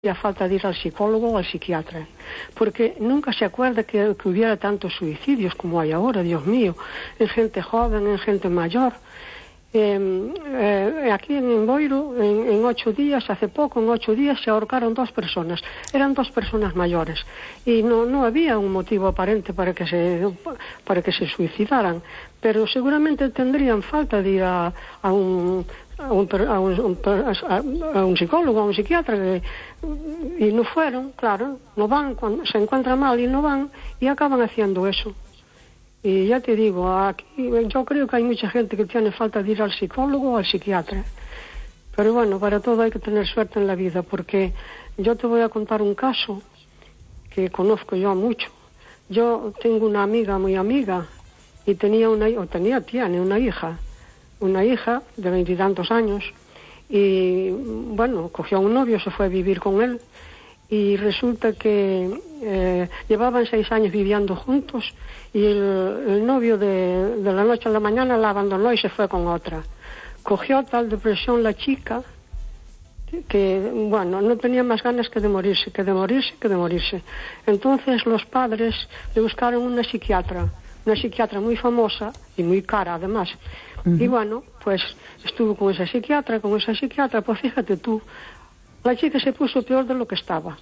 a falta de ir al psicólogo o al psiquiatra, porque nunca se acuerda que hubiera tantos suicidios como hay ahora, Dios mío, en gente joven, en gente mayor. Aquí en Boiro, en 8 días, hace poco, en 8 días se ahorcaron 2 personas. Eran 2 personas mayores y no había un motivo aparente para que se suicidaran, pero seguramente tendrían falta de ir a un psicólogo, a un psiquiatra, y no fueron, claro, no van, cuando se encuentran mal y no van, y acaban haciendo eso. Y ya te digo, aquí yo creo que hay mucha gente que tiene falta de ir al psicólogo o al psiquiatra. Pero bueno, para todo hay que tener suerte en la vida, porque yo te voy a contar un caso que conozco yo mucho. Yo tengo una amiga, muy amiga, y tiene una hija de 20 y tantos años, y bueno, cogió a un novio, se fue a vivir con él, y resulta que llevaban 6 años viviendo juntos, y el novio de la noche a la mañana la abandonó y se fue con otra. Cogió tal depresión la chica que, bueno, no tenía más ganas que de morirse. Entonces los padres le buscaron una psiquiatra muy famosa y muy cara además. Y bueno, pues estuvo con esa psiquiatra, pues fíjate tú, la chica se puso peor de lo que estaba.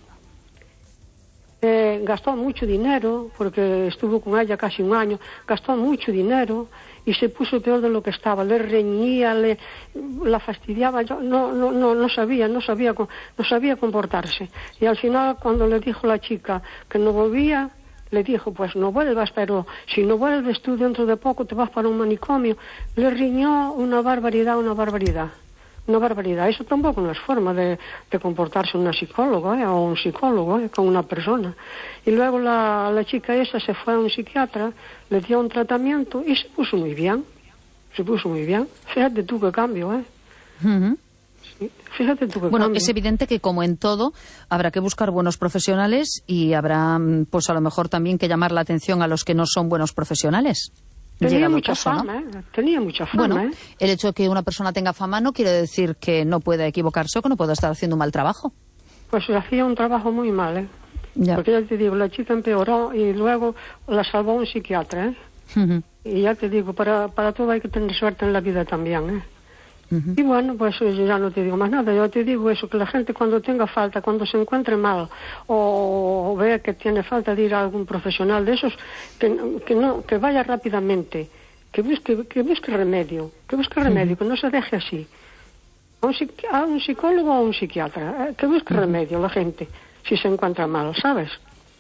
Gastó mucho dinero, porque estuvo con ella casi un año, gastó mucho dinero y se puso peor de lo que estaba, le reñía, la fastidiaba, no sabía comportarse. Y al final, cuando le dijo la chica que no volvía, le dijo, pues no vuelvas, pero si no vuelves tú dentro de poco te vas para un manicomio. Le riñó una barbaridad. Eso tampoco no es forma de comportarse una psicóloga o un psicólogo con una persona. Y luego la chica esa se fue a un psiquiatra, le dio un tratamiento y se puso muy bien. Fíjate tú qué cambio, Fíjate tú que bueno, cambio. Es evidente que, como en todo, habrá que buscar buenos profesionales y habrá, pues a lo mejor también que llamar la atención a los que no son buenos profesionales. Tenía mucha fama, Tenía mucha fama, Bueno, el hecho de que una persona tenga fama no quiere decir que no pueda equivocarse o que no pueda estar haciendo un mal trabajo. Pues hacía un trabajo muy mal, Ya. Porque ya te digo, la chica empeoró y luego la salvó un psiquiatra, Y ya te digo, para todo hay que tener suerte en la vida también, Y bueno, pues yo ya no te digo más nada. Yo te digo eso, que la gente cuando tenga falta, cuando se encuentre mal o vea que tiene falta de ir a algún profesional de esos, que vaya rápidamente, que busque remedio, que no se deje así. A un psicólogo o a un psiquiatra, que busque remedio la gente si se encuentra mal, ¿sabes?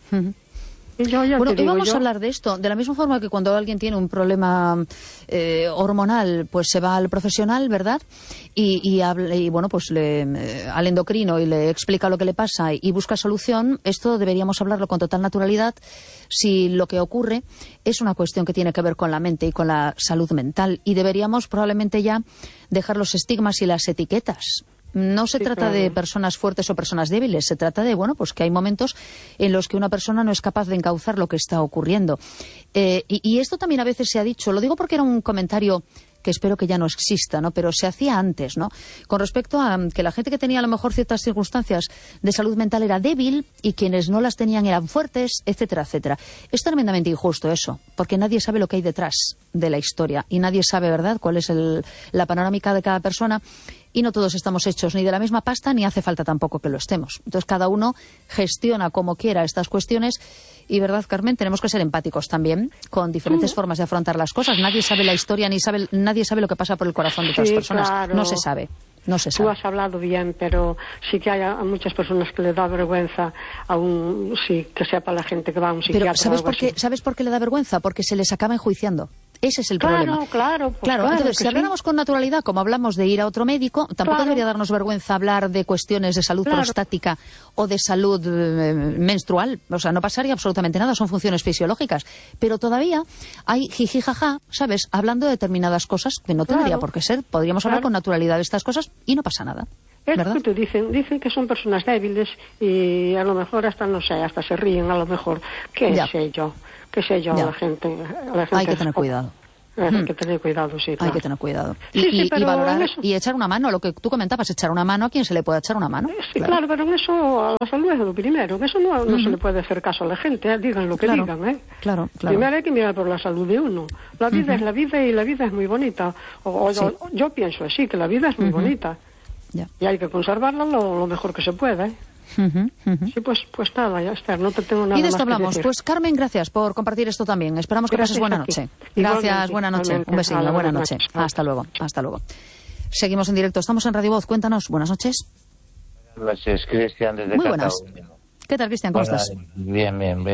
Bueno, y vamos a hablar de esto, de la misma forma que cuando alguien tiene un problema hormonal, pues se va al profesional, ¿verdad? Y bueno, pues al endocrino y le explica lo que le pasa y busca solución. Esto deberíamos hablarlo con total naturalidad si lo que ocurre es una cuestión que tiene que ver con la mente y con la salud mental. Y deberíamos probablemente ya dejar los estigmas y las etiquetas. No se trata de personas fuertes o personas débiles, se trata de, bueno, pues que hay momentos en los que una persona no es capaz de encauzar lo que está ocurriendo. Y esto también a veces se ha dicho, lo digo porque era un comentario que espero que ya no exista, ¿no? Pero se hacía antes, ¿no? Con respecto a que la gente que tenía a lo mejor ciertas circunstancias de salud mental era débil y quienes no las tenían eran fuertes, etcétera, etcétera. Es tremendamente injusto eso, porque nadie sabe lo que hay detrás de la historia y nadie sabe, ¿verdad?, cuál es la panorámica de cada persona. Y no todos estamos hechos ni de la misma pasta ni hace falta tampoco que lo estemos. Entonces cada uno gestiona como quiera estas cuestiones y, ¿verdad, Carmen? Tenemos que ser empáticos también con diferentes formas de afrontar las cosas. Nadie sabe la historia nadie sabe lo que pasa por el corazón de otras personas. Claro. No se sabe. Tú has hablado bien, pero sí que hay a muchas personas que le da vergüenza que sepa la gente que va a un psiquiatra. Pero ¿sabes por qué le da vergüenza? Porque se les acaba enjuiciando. Ese es el problema. Claro. Entonces, si habláramos con naturalidad, como hablamos de ir a otro médico, tampoco debería darnos vergüenza hablar de cuestiones de salud prostática o de salud menstrual. O sea, no pasaría absolutamente nada, son funciones fisiológicas. Pero todavía hay jiji jaja, ¿sabes?, hablando de determinadas cosas que no tendría por qué ser. Podríamos hablar con naturalidad de estas cosas y no pasa nada. ¿Verdad? Es que te dicen que son personas débiles y a lo mejor hasta se ríen, a lo mejor. ¿Qué sé yo? La gente hay que tener cuidado. Hay que tener cuidado, sí, claro. Hay que tener cuidado. Sí, Y pero valorar eso... y echar una mano, lo que tú comentabas, echar una mano a quien se le pueda echar una mano. Sí, claro, pero en eso a la salud es lo primero. En eso no se le puede hacer caso a la gente, digan lo que digan, ¿eh? Claro. Primero hay que mirar por la salud de uno. La vida es la vida y la vida es muy bonita. Yo pienso así, que la vida es muy bonita. Ya. Y hay que conservarla lo mejor que se pueda, ¿eh? Sí, pues nada, ya está, no te tengo nada más que decir. Y de esto hablamos. Pues Carmen, gracias por compartir esto también. Esperamos que pases buena noche. Gracias, buena noche. Un besito, buena noche. Hasta luego. Seguimos en directo, estamos en Radio Voz. Cuéntanos, buenas noches. Buenas noches, Cristian, desde Muy buenas. Cataluña. ¿Qué tal, Cristian? ¿Cómo estás? Bien.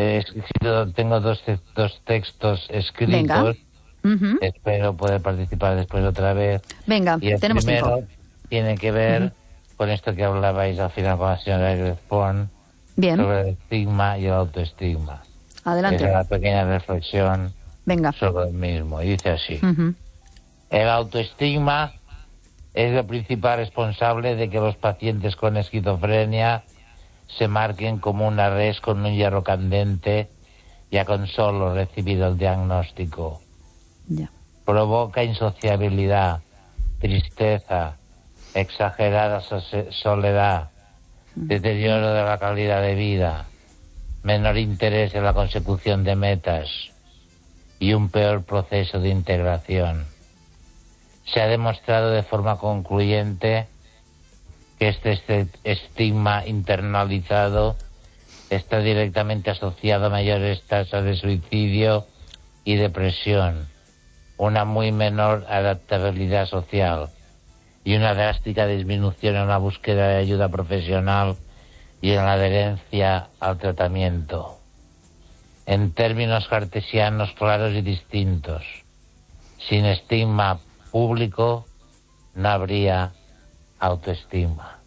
Tengo dos textos escritos. Venga. Espero poder participar después otra vez. Venga, y el tenemos primero tiempo. Tiene que ver con esto que hablabais al final con la señora Grespon sobre el estigma y el autoestigma. Adelante. Es una pequeña reflexión sobre el mismo. Y dice así. El autoestigma es el principal responsable de que los pacientes con esquizofrenia se marquen como una res con un hierro candente ya con solo recibir el diagnóstico. Provoca insociabilidad, tristeza, exagerada soledad, deterioro de la calidad de vida, menor interés en la consecución de metas y un peor proceso de integración. Se ha demostrado de forma concluyente que este estigma internalizado está directamente asociado a mayores tasas de suicidio y depresión, una muy menor adaptabilidad social y una drástica disminución en la búsqueda de ayuda profesional y en la adherencia al tratamiento. En términos cartesianos claros y distintos, sin estigma público no habría autoestima.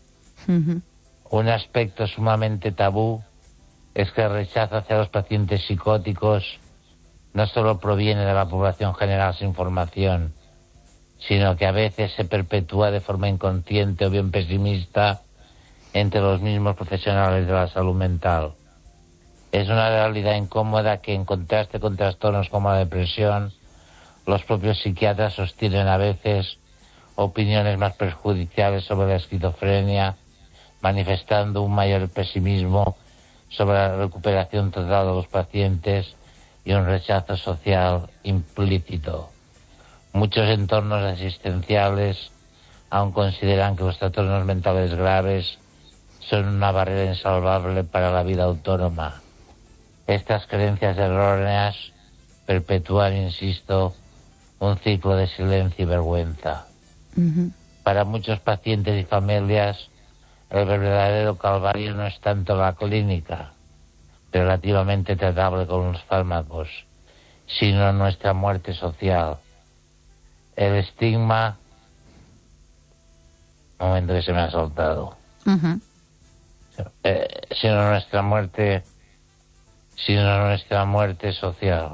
Un aspecto sumamente tabú es que el rechazo hacia los pacientes psicóticos no solo proviene de la población general sin formación, sino que a veces se perpetúa de forma inconsciente o bien pesimista entre los mismos profesionales de la salud mental. Es una realidad incómoda que, en contraste con trastornos como la depresión, los propios psiquiatras sostienen a veces opiniones más perjudiciales sobre la esquizofrenia, manifestando un mayor pesimismo sobre la recuperación total de los pacientes y un rechazo social implícito. Muchos entornos asistenciales aún consideran que los trastornos mentales graves son una barrera insalvable para la vida autónoma. Estas creencias erróneas perpetúan, insisto, un ciclo de silencio y vergüenza. Para muchos pacientes y familias, el verdadero calvario no es tanto la clínica, relativamente tratable con los fármacos, sino nuestra muerte social. El estigma... Un momento que se me ha soltado. Sino nuestra muerte social.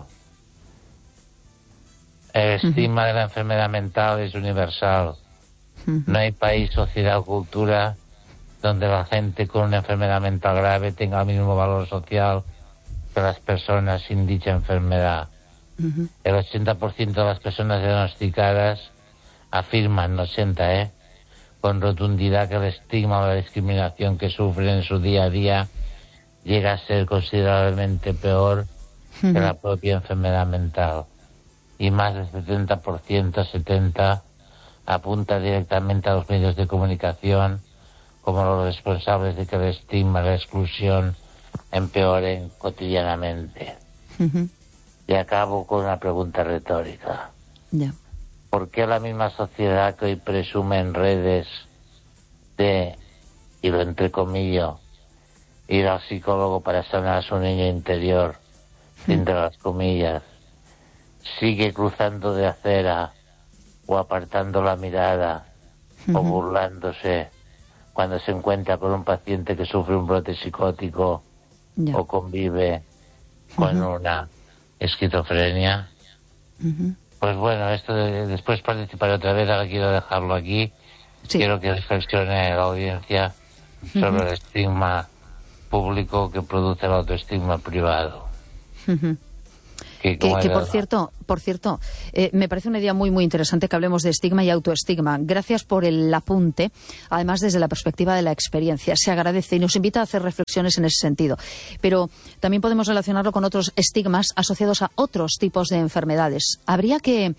El estigma de la enfermedad mental es universal. No hay país, sociedad o cultura donde la gente con una enfermedad mental grave tenga el mismo valor social que las personas sin dicha enfermedad. El 80% de las personas diagnosticadas afirman, 80%, con rotundidad, que el estigma o la discriminación que sufren en su día a día llega a ser considerablemente peor que la propia enfermedad mental. Y más del 70%, 70%, apunta directamente a los medios de comunicación como los responsables de que el estigma y la exclusión empeoren cotidianamente. Y acabo con una pregunta retórica. ¿Por qué la misma sociedad que hoy presume en redes de, y lo entrecomillo, ir al psicólogo para sanar a su niño interior, entre las comillas, sigue cruzando de acera o apartando la mirada o burlándose cuando se encuentra con un paciente que sufre un brote psicótico o convive con una esquizofrenia? Pues bueno, esto después participaré otra vez, ahora quiero dejarlo aquí. Quiero que reflexione la audiencia sobre el estigma público que produce el autoestigma privado. Que por cierto, me parece una idea muy, muy interesante que hablemos de estigma y autoestigma. Gracias por el apunte, además desde la perspectiva de la experiencia. Se agradece y nos invita a hacer reflexiones en ese sentido. Pero también podemos relacionarlo con otros estigmas asociados a otros tipos de enfermedades. Habría que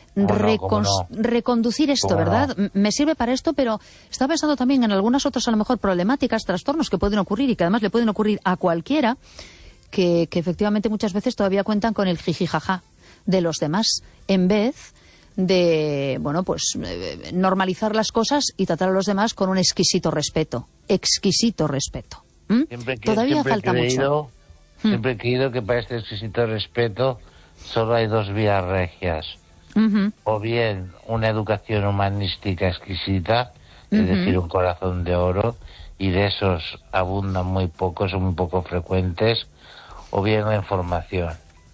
reconducir esto, ¿verdad? No. Me sirve para esto, pero estaba pensando también en algunas otras, a lo mejor, problemáticas, trastornos que pueden ocurrir y que además le pueden ocurrir a cualquiera, que efectivamente muchas veces todavía cuentan con el jijijaja de los demás, en vez de, normalizar las cosas y tratar a los demás con un exquisito respeto. Exquisito respeto. Todavía falta mucho. Siempre he creído que para este exquisito respeto solo hay dos vías regias. O bien una educación humanística exquisita, es decir, un corazón de oro, y de esos abundan muy pocos, son muy poco frecuentes, o bien la información.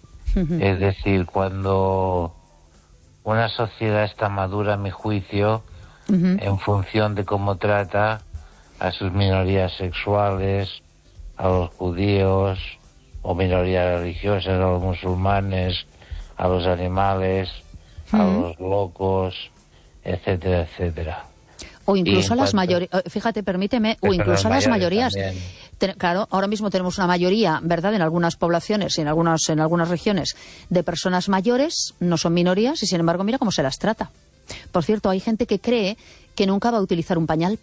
Es decir, cuando una sociedad está madura, a mi juicio, en función de cómo trata a sus minorías sexuales, a los judíos, o minorías religiosas, a los musulmanes, a los animales, a los locos, etcétera, etcétera. O incluso a las mayorías, fíjate, permíteme, o incluso a las mayorías. Claro, ahora mismo tenemos una mayoría, ¿verdad?, en algunas poblaciones y en algunas regiones de personas mayores, no son minorías, y sin embargo mira cómo se las trata. Por cierto, hay gente que cree que nunca va a utilizar un pañal.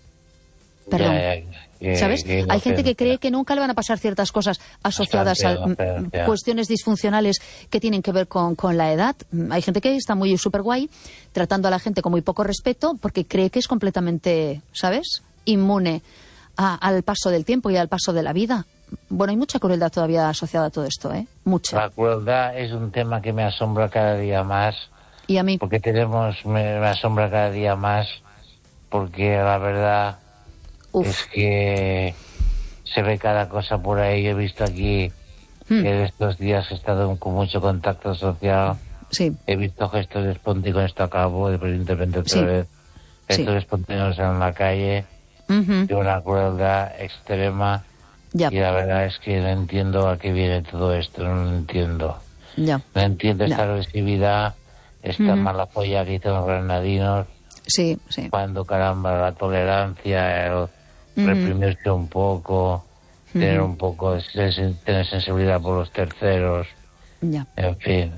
Perdón. ¿Sabes? Hay gente que cree que nunca le van a pasar ciertas cosas asociadas a cuestiones disfuncionales que tienen que ver con la edad. Hay gente que está muy súper guay, tratando a la gente con muy poco respeto, porque cree que es completamente, ¿sabes?, inmune al paso del tiempo y al paso de la vida. Bueno, hay mucha crueldad todavía asociada a todo esto, ¿eh? Mucha. La crueldad es un tema que me asombra cada día más. Y a mí. Porque me asombra cada día más, porque la verdad... es que se ve cada cosa por ahí. He visto aquí que estos días he estado con mucho contacto social. Sí. He visto gestos espontáneos, esto acabo de intervenir otra vez. Gestos espontáneos en la calle, de una crueldad extrema. Y la verdad es que no entiendo a qué viene todo esto, no lo entiendo. No entiendo esta agresividad, esta mala folla que hicieron los granadinos. Sí. Cuando, caramba, la tolerancia, reprimirse un poco, tener un poco, tener sensibilidad por los terceros, en fin.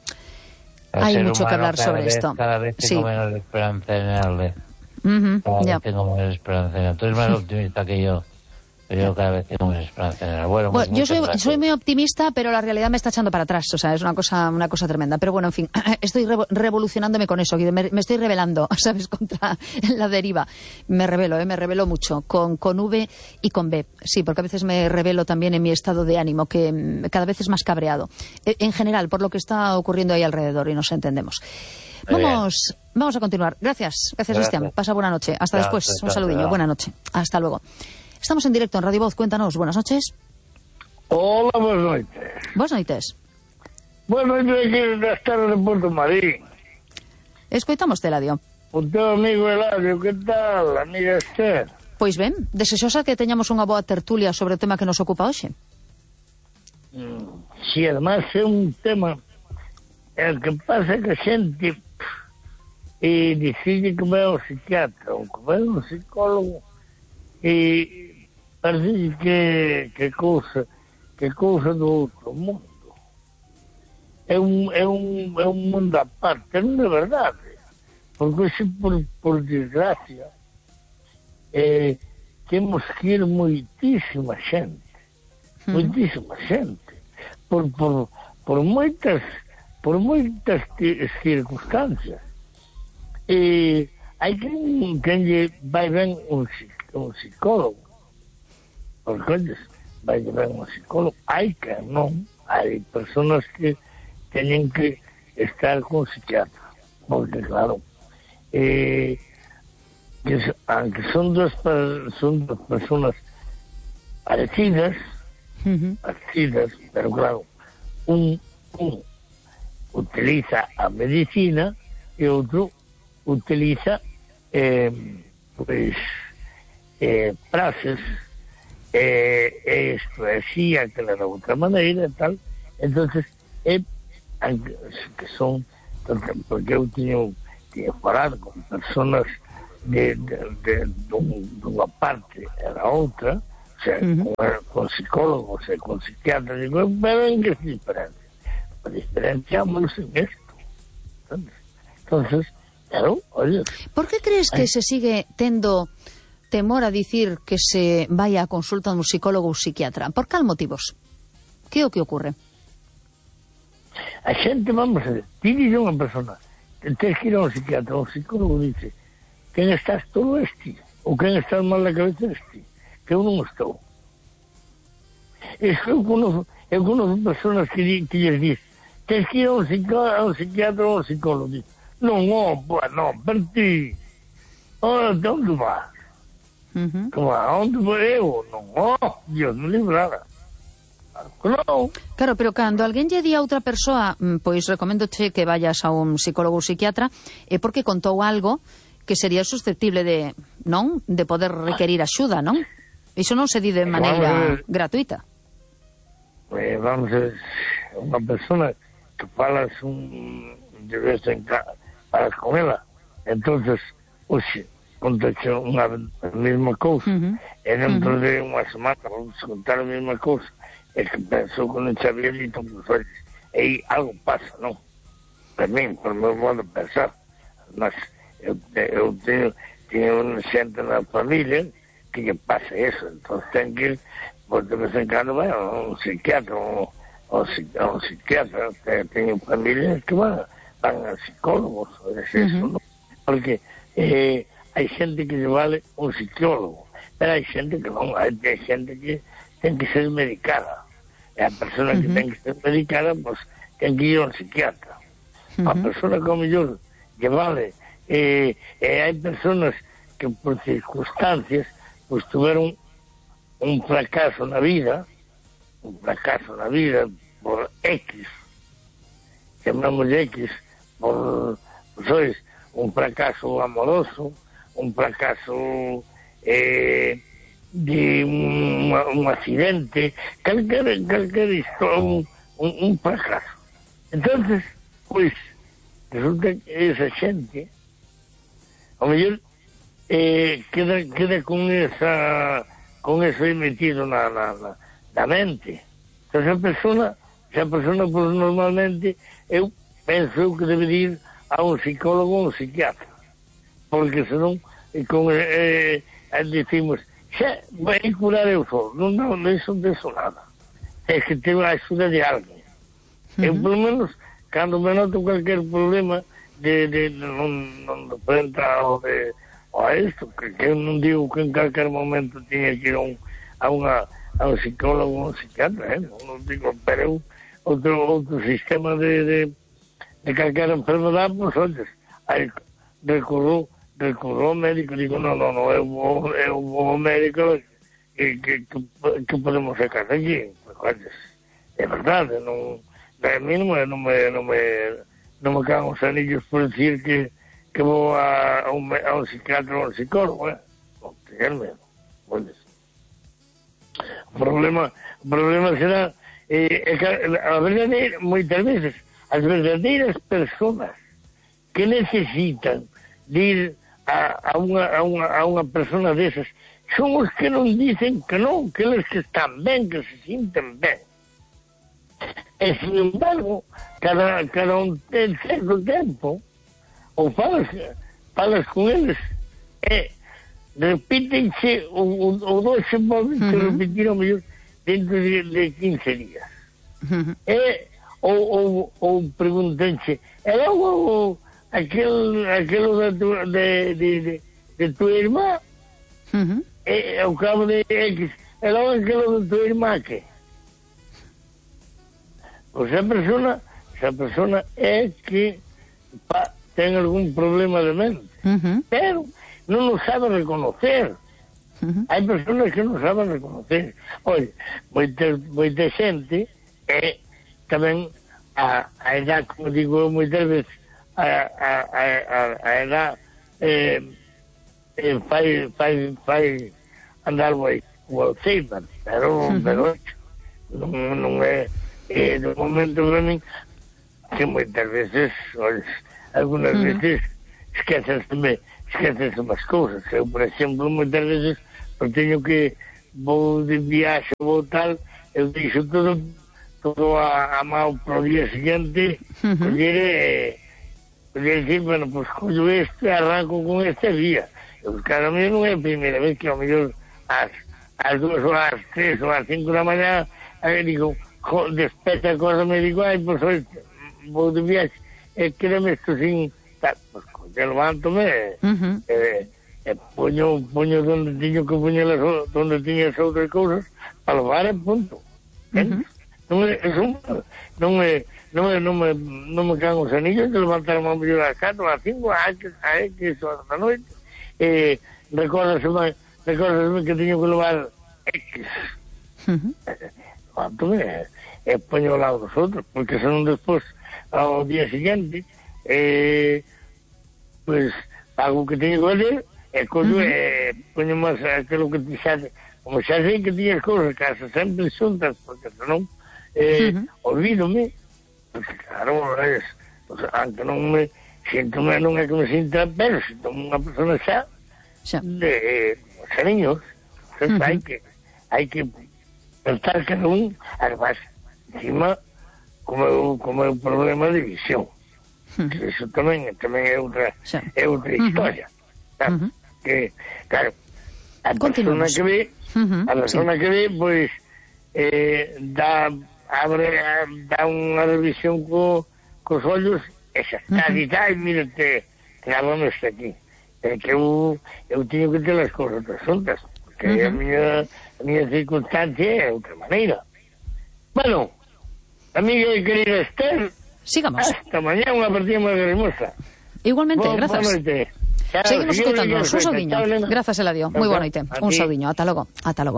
Hay mucho que hablar sobre esto. Cada vez tengo menos esperanza en él. Cada vez tengo menos esperanza en él. Tú eres más optimista que yo. Pero yo cada vez tengo más esperanza en él. Bueno, yo soy muy optimista, pero la realidad me está echando para atrás. O sea, es una cosa tremenda. Pero bueno, en fin, estoy revolucionándome con eso. Me estoy rebelando, ¿sabes?, contra la deriva. Me revelo mucho. Con V y con B. Sí, porque a veces me revelo también en mi estado de ánimo, que cada vez es más cabreado. En general, por lo que está ocurriendo ahí alrededor, y nos entendemos. Vamos a continuar. Gracias, Cristian. Pasa buena noche. Hasta después. Un saludillo. Buena noche. Hasta luego. Estamos en directo en Radio Voz. Cuéntanos. Buenas noches. Hola, buenas noches. Buenas noches. Buenas noches aquí da tarde de Porto Marín. Escoitamos Eladio. O teu amigo Eladio, que tal, amiga Esther? Pois ben, desexosa que teñamos unha boa tertulia sobre o tema que nos ocupa hoxe. Si, además é un tema el que pasa que a xente decide que vai ao psiquiatra ou que vai ao psicólogo e parece que cousa do outro mundo. É un mundo a parte, non é verdade, porque se por desgracia temos que ir moitísima xente por moitas circunstancias, e hai quen lle vai ben un psicólogo, porque vai ben un psicólogo, hai que non, hai personas que teñen que estar con psiquiatra, porque claro, aunque son dos personas parecidas, pero claro, un utiliza a medicina e outro utiliza frases, isto así, aquela de outra maneira e tal. Entonces que son, porque eu tiña falado con personas de unha parte e da outra, o sea, con psicólogos e con psiquiatras, digo, pero en que se diferencia? Pues diferenciámonos en esto. Entonces, claro, oye... ¿Por qué crees que se sigue tendo temor a dicir que se vaya a consulta dun psicólogo ou psiquiatra? Por cal motivos? Que é o que ocurre? A xente, vamos a ver, dice unha persona, tens que ir a un psiquiatra, un psicólogo dice, quen estás todo este? Ou quen estás mal na cabeza este? Que eu non estou. Eu conozco personas que lles diz, tens que ir a un psiquiatra ou a un psicólogo. Dice, non, non, per ti. Onde vas? Como, onde vou eu? Non, Dios me librara. No. Claro, pero cando alguén lle di a outra persoa, pois recoméndoche que vayas a un psicólogo ou psiquiatra, é porque contou algo que sería susceptible de, non? De poder requerir axuda, non? Iso non se di de maneira gratuita. Vamos a ver, unha persona que falas de vez en falas con ela, entonces, oxe, contaxe a mesma cousa, e dentro de unha semana vamos a contar a mesma cousa, é que pensou que non sabía dito, pues, e algo pasa, non? Para mí, por meu modo de pensar, mas eu teño unha xente na familia que lle pasa eso, entón ten que ir, pues, de vez en cando vai a un psiquiatra ou un psiquiatra, teño familias que van a psicólogos, eso, non? Porque hai xente que lle vale un psicólogo, pero hai xente que non, hai xente que ten que ser medicada, e a persona que ten que ser medicada, pues, ten que ir a un psiquiatra. A persona que ao mellor lle vale, e hai personas que por circunstancias pues tuveron un fracaso na vida por X, chamamos X, por, sois, un fracaso amoroso, un fracaso de un accidente, calquera historia, un fracaso. Entonces, pues, resulta que esa xente ao mellor queda con eso aí metido na mente. Entón, esa persona pues, normalmente eu penso que debe ir a un psicólogo ou un psiquiatra, porque senón decimos xa, vai curar eu só, non, iso nada, é que ten a axuda de alguén. Eu, por lo menos, cando me noto cualquier problema non frente a isto, que eu non digo que en calquer momento tiña que ir a un psicólogo ou un psiquiatra, non digo, pero outro sistema de calquer enfermedade, pues, olles, recorro ao médico, digo, non, eu vou ao médico, que podemos sacar aquí? Pues, olles, é verdade, non, a mí non me caen os anillos por decir que vou a un psiquiatra ou a un psicólogo, non teñer medo. O problema será a verdadeira, moitas veces, as verdadeiras persoas que necesitan de ir a unha persona desas son os que non dicen que non, que eles que están ben, que se sinten ben. E, sin embargo, cada un certo tempo, ou falas con eles, e repítense, ou dois se poden repetir ao mellor dentro de 15 días. Ou preguntense, e logo aquilo de tua irmá, e ao cabo de X, e logo aquilo de tua irmá, que? Pois esa persona é que ten algún problema de mente, pero non o sabe reconocer. Hai personas que non saben reconocer. Oye, moita xente é tamén a edad, como digo moitas veces, a edad fai andar moi o Alzheimer, pero non de momento ven que moitas veces, algunas veces esqueces unhas cousas. Eu, por exemplo, moitas veces teño que vou de viaxe ou tal, eu deixo todo a mão para o dia seguinte, coller decir, bueno, pues collo arranco con este día. Eu, cada mí non é a primeira vez que ao mellor ás 2 ou ás 3 ou ás 5 da mañá, digo, despeta a cosa, me digo, ai, pues hoy vou de viaxe, quédame isto sin tal, pues que levanto-me poño donde tiño que poñer donde tiña as outras cousas para levar e punto. Non me caen os anillos de levantar-me ao mellor ás 4 ou ás 5 a X horas da noite, recórdaseme que tiño que levar X, levanto-me e poño ao lado dos outros, porque senón despois ao día seguinte pues pago o que teño que fazer e collo e poño máis aquilo que como xa sei que tiñas cousas case sempre xuntas, porque senón olvídome, porque claro, aunque non me sinto, non é que me sinta, pero sinto unha persona xa de cariños. Entonces hai que pensar cada un, además, encima, como é un problema de visión. Que eso tamén é outra historia. Que, claro, a persona que ve, pois, dá unha revisión cos ollos e xa está, e mírate, trábame este aquí. É que eu teño que ter as cousas xuntas, porque a miña circunstancia é outra maneira. Bueno, amiga e querida Esther, sigamos. Hasta mañá, unha partida moi hermosa. Igualmente, grazas. Boa noite. Seguimos escoitándonos. Un saudiño. Grazas, Eladio. Moi boa noite. Un saudiño. Ata logo.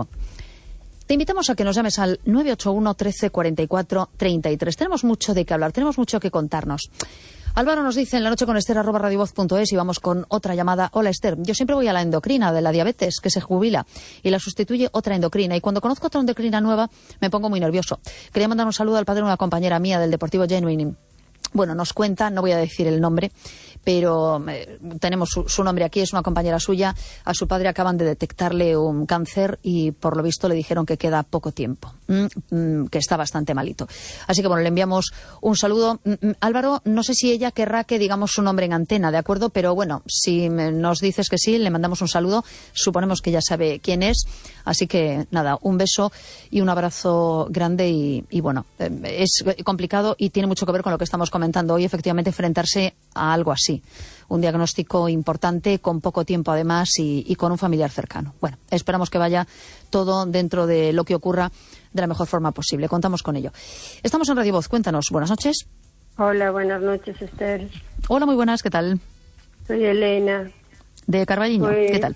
Te invitamos a que nos llames al 981 13 44 33. Tenemos mucho de qué hablar, tenemos mucho que contarnos. Álvaro nos dice en la noche con Esther @radiovoz.es y vamos con otra llamada. Hola Esther, yo siempre voy a la endocrina de la diabetes que se jubila y la sustituye otra endocrina y cuando conozco otra endocrina nueva me pongo muy nervioso. Quería mandar un saludo al padre de una compañera mía del Deportivo Genuine. Bueno, nos cuenta, no voy a decir el nombre, pero tenemos su nombre aquí, es una compañera suya. A su padre acaban de detectarle un cáncer y por lo visto le dijeron que queda poco tiempo, que está bastante malito. Así que bueno, le enviamos un saludo. Álvaro, no sé si ella querrá que digamos su nombre en antena, ¿de acuerdo? Pero bueno, si nos dices que sí, le mandamos un saludo. Suponemos que ya sabe quién es. Así que nada, un beso y un abrazo grande y bueno, es complicado y tiene mucho que ver con lo que estamos comentando hoy, efectivamente, enfrentarse a algo así. Un diagnóstico importante, con poco tiempo además y con un familiar cercano. Bueno, esperamos que vaya todo dentro de lo que ocurra de la mejor forma posible. Contamos con ello. Estamos en Radio Voz. Cuéntanos. Buenas noches. Hola, buenas noches, Esther. Hola, muy buenas. ¿Qué tal? Soy Elena. De Carballiño. Pues, ¿qué tal?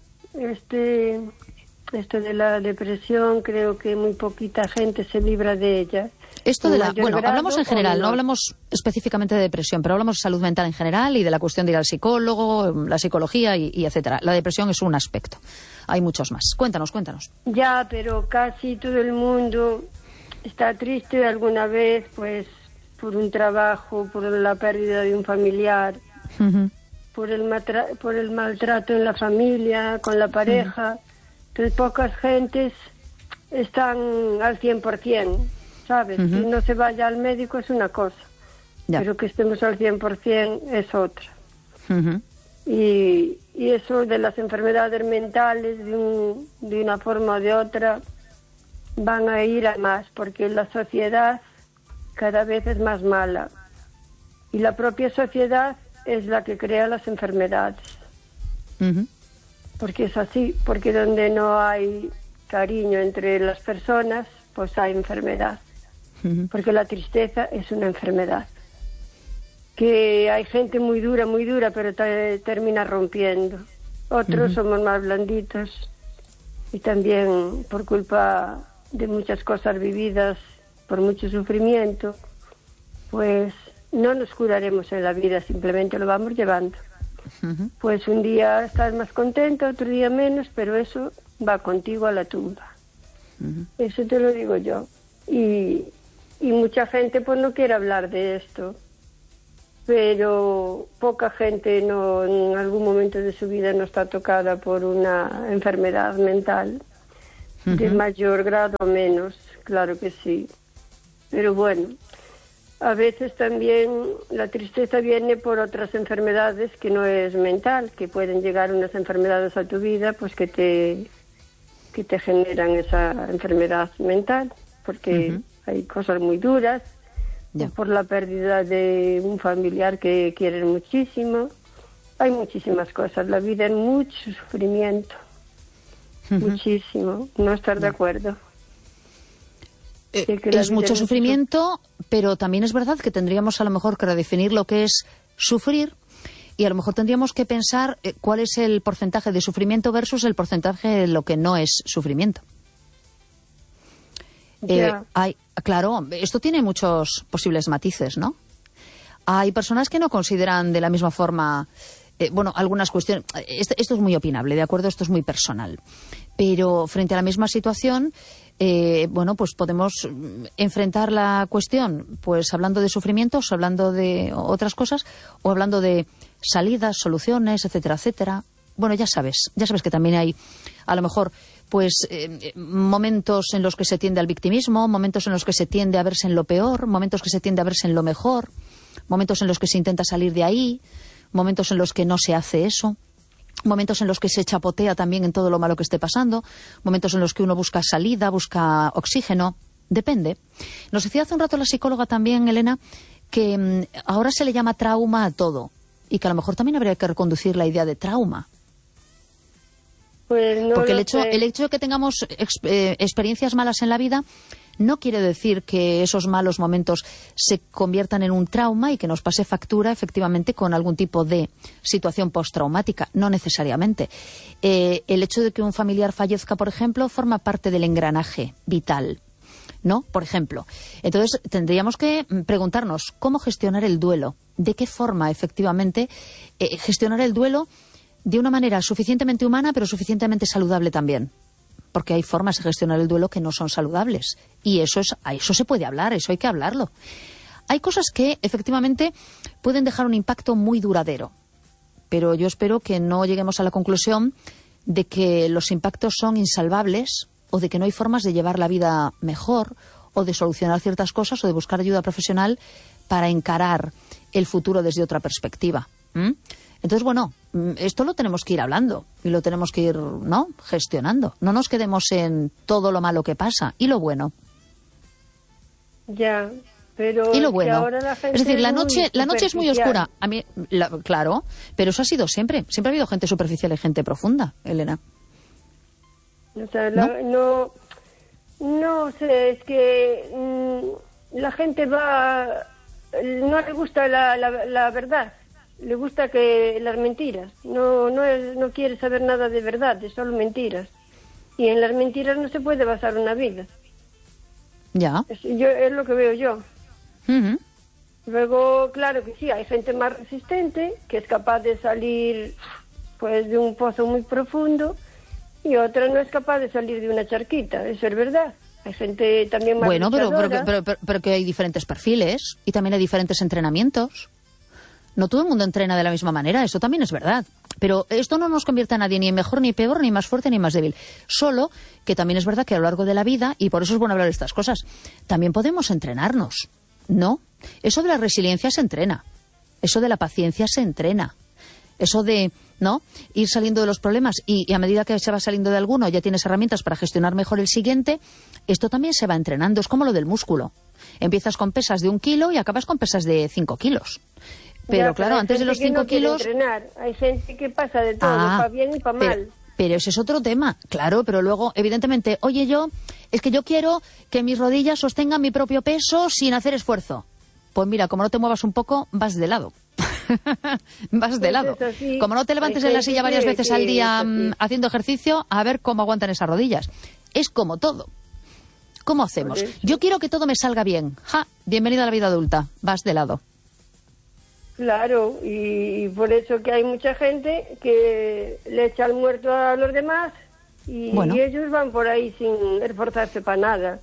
Esto de la depresión, creo que muy poquita gente se libra de ella. Esto de bueno, hablamos en general, no hablamos específicamente de depresión, pero hablamos de salud mental en general y de la cuestión de ir al psicólogo, la psicología y etcétera. La depresión es un aspecto. Hay muchos más. Cuéntanos. Ya, pero casi todo el mundo está triste alguna vez, pues, por un trabajo, por la pérdida de un familiar, por el maltrato en la familia, con la pareja. Entonces, pocas gentes están al 100%. ¿Sabes? Que no se vaya al médico es una cosa, pero que estemos al 100% es otra. Y eso de las enfermedades mentales, de una forma o de otra, van a ir a más, porque la sociedad cada vez es más mala. Y la propia sociedad es la que crea las enfermedades. Porque es así, porque donde no hay cariño entre las personas, pues hay enfermedad. Porque la tristeza es una enfermedad. Que hay gente muy dura, pero termina rompiendo. Otros somos más blanditos y también por culpa de muchas cosas vividas, por mucho sufrimiento, pues no nos curaremos en la vida, simplemente lo vamos llevando. Pues un día estás más contento, otro día menos, pero eso va contigo a la tumba. Eso te lo digo yo. y mucha gente pues no quiere hablar de esto, pero poca gente no, en algún momento de su vida no está tocada por una enfermedad mental, de mayor grado o menos, claro que sí. Pero bueno, a veces también la tristeza viene por otras enfermedades que no es mental, que pueden llegar unas enfermedades a tu vida pues que te generan esa enfermedad mental, porque hay cosas muy duras, por la pérdida de un familiar que quieren muchísimo. Hay muchísimas cosas. La vida es mucho sufrimiento, muchísimo. No estar de acuerdo. Es mucho sufrimiento, pero también es verdad que tendríamos a lo mejor que redefinir lo que es sufrir, y a lo mejor tendríamos que pensar cuál es el porcentaje de sufrimiento versus el porcentaje de lo que no es sufrimiento. Claro, esto tiene muchos posibles matices, ¿no? Hay personas que no consideran de la misma forma, algunas cuestiones. Esto es muy opinable, ¿de acuerdo? Esto es muy personal. Pero frente a la misma situación, pues podemos enfrentar la cuestión, pues hablando de sufrimientos, hablando de otras cosas, o hablando de salidas, soluciones, etcétera, etcétera. Bueno, ya sabes que también hay, a lo mejor, pues momentos en los que se tiende al victimismo, momentos en los que se tiende a verse en lo peor, momentos que se tiende a verse en lo mejor, momentos en los que se intenta salir de ahí, momentos en los que no se hace eso, momentos en los que se chapotea también en todo lo malo que esté pasando, momentos en los que uno busca salida, busca oxígeno, depende. Nos decía hace un rato la psicóloga también, Elena, que ahora se le llama trauma a todo, y que a lo mejor también habría que reconducir la idea de trauma. Pues no, porque el hecho de que tengamos experiencias malas en la vida no quiere decir que esos malos momentos se conviertan en un trauma y que nos pase factura efectivamente con algún tipo de situación postraumática. No necesariamente. El hecho de que un familiar fallezca, por ejemplo, forma parte del engranaje vital, ¿no? Por ejemplo. Entonces tendríamos que preguntarnos cómo gestionar el duelo. ¿De qué forma efectivamente gestionar el duelo de una manera suficientemente humana, pero suficientemente saludable también? Porque hay formas de gestionar el duelo que no son saludables. Y eso se puede hablar, eso hay que hablarlo. Hay cosas que efectivamente pueden dejar un impacto muy duradero. Pero yo espero que no lleguemos a la conclusión de que los impactos son insalvables, o de que no hay formas de llevar la vida mejor, o de solucionar ciertas cosas, o de buscar ayuda profesional para encarar el futuro desde otra perspectiva. Entonces, esto lo tenemos que ir hablando y lo tenemos que ir, ¿no?, gestionando. No nos quedemos en todo lo malo que pasa y lo bueno. Ya, pero y lo bueno. Ahora la gente es decir, la noche es muy oscura. A mí, claro, pero eso ha sido siempre. Siempre ha habido gente superficial y gente profunda, Elena. O sea, no sé, es que la gente no le gusta la verdad. Le gusta que las mentiras. No quiere saber nada de verdad, es solo mentiras. Y en las mentiras no se puede basar una vida. Ya. Es lo que veo yo. Luego, claro que sí, hay gente más resistente que es capaz de salir pues de un pozo muy profundo, y otra no es capaz de salir de una charquita. Eso es verdad. Hay gente también más pero que hay diferentes perfiles y también hay diferentes entrenamientos. No todo el mundo entrena de la misma manera, eso también es verdad. Pero esto no nos convierte a nadie ni en mejor, ni peor, ni más fuerte, ni más débil. Solo que también es verdad que a lo largo de la vida, y por eso es bueno hablar de estas cosas, también podemos entrenarnos, ¿no? Eso de la resiliencia se entrena. Eso de la paciencia se entrena. Eso de, ¿no?, ir saliendo de los problemas y a medida que se va saliendo de alguno ya tienes herramientas para gestionar mejor el siguiente. Esto también se va entrenando. Es como lo del músculo. Empiezas con pesas de 1 kilo y acabas con pesas de 5 kilos. Pero claro, antes de los 5 kilos... Hay gente que pasa de todo, para bien y para mal. Pero ese es otro tema, claro, pero luego, evidentemente, es que yo quiero que mis rodillas sostengan mi propio peso sin hacer esfuerzo. Pues mira, como no te muevas un poco, vas de lado. Vas de lado. Como no te levantes en la silla varias veces al día haciendo ejercicio, a ver cómo aguantan esas rodillas. Es como todo. ¿Cómo hacemos? Yo quiero que todo me salga bien. Bienvenida a la vida adulta. Vas de lado. Claro, y por eso que hay mucha gente que le echa el muerto a los demás y ellos van por ahí sin esforzarse para nada.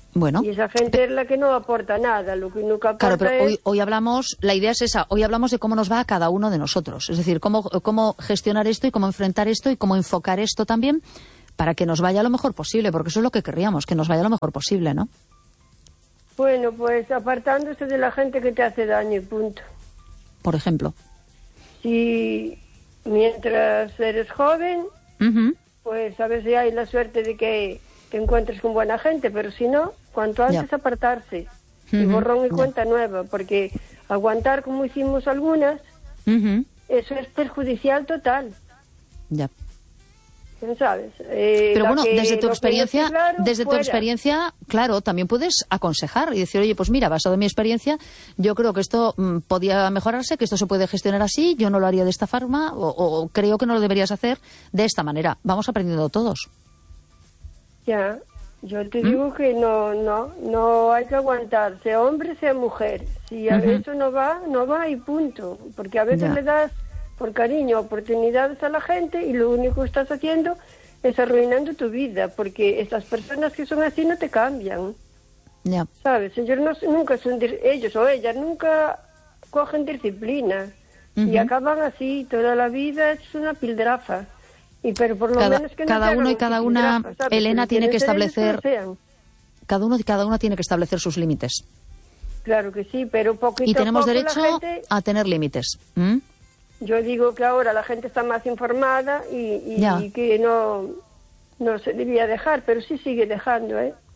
Bueno. Y esa gente es la que no aporta nada, lo que nunca aporta. Claro, pero hoy hablamos, la idea es esa, hoy hablamos de cómo nos va a cada uno de nosotros. Es decir, cómo gestionar esto y cómo enfrentar esto y cómo enfocar esto también para que nos vaya lo mejor posible, porque eso es lo que querríamos, que nos vaya lo mejor posible, ¿no? Bueno, pues apartándose de la gente que te hace daño y punto. Por ejemplo. Si mientras eres joven, pues a veces hay la suerte de que te encuentres con buena gente, pero si no, cuanto antes apartarse y borrón y cuenta nueva, porque aguantar como hicimos algunas, eso es perjudicial total. Ya. ¿Sabes? Pero bueno, desde tu experiencia, fuera. Claro, también puedes aconsejar y decir, oye, pues mira, basado en mi experiencia, yo creo que esto podía mejorarse, que esto se puede gestionar así, yo no lo haría de esta forma, o creo que no lo deberías hacer de esta manera. Vamos aprendiendo todos. Ya, yo te digo que no hay que aguantar, sea hombre, sea mujer. Si a eso no va y punto. Porque a veces le das por cariño oportunidades a la gente y lo único que estás haciendo es arruinando tu vida, porque estas personas que son así no te cambian. Ya. ¿Sabes? Ellos o ellas nunca cogen disciplina y acaban así, toda la vida es una pildrafa. Pero por lo menos que no cada uno y cada una, Elena, tiene que establecer, cada uno y cada una tiene que establecer sus límites. Claro que sí, pero poquito y tenemos a poco derecho la gente, a tener límites. Yo digo que ahora la gente está más informada y que no se debía dejar, pero sí sigue dejando,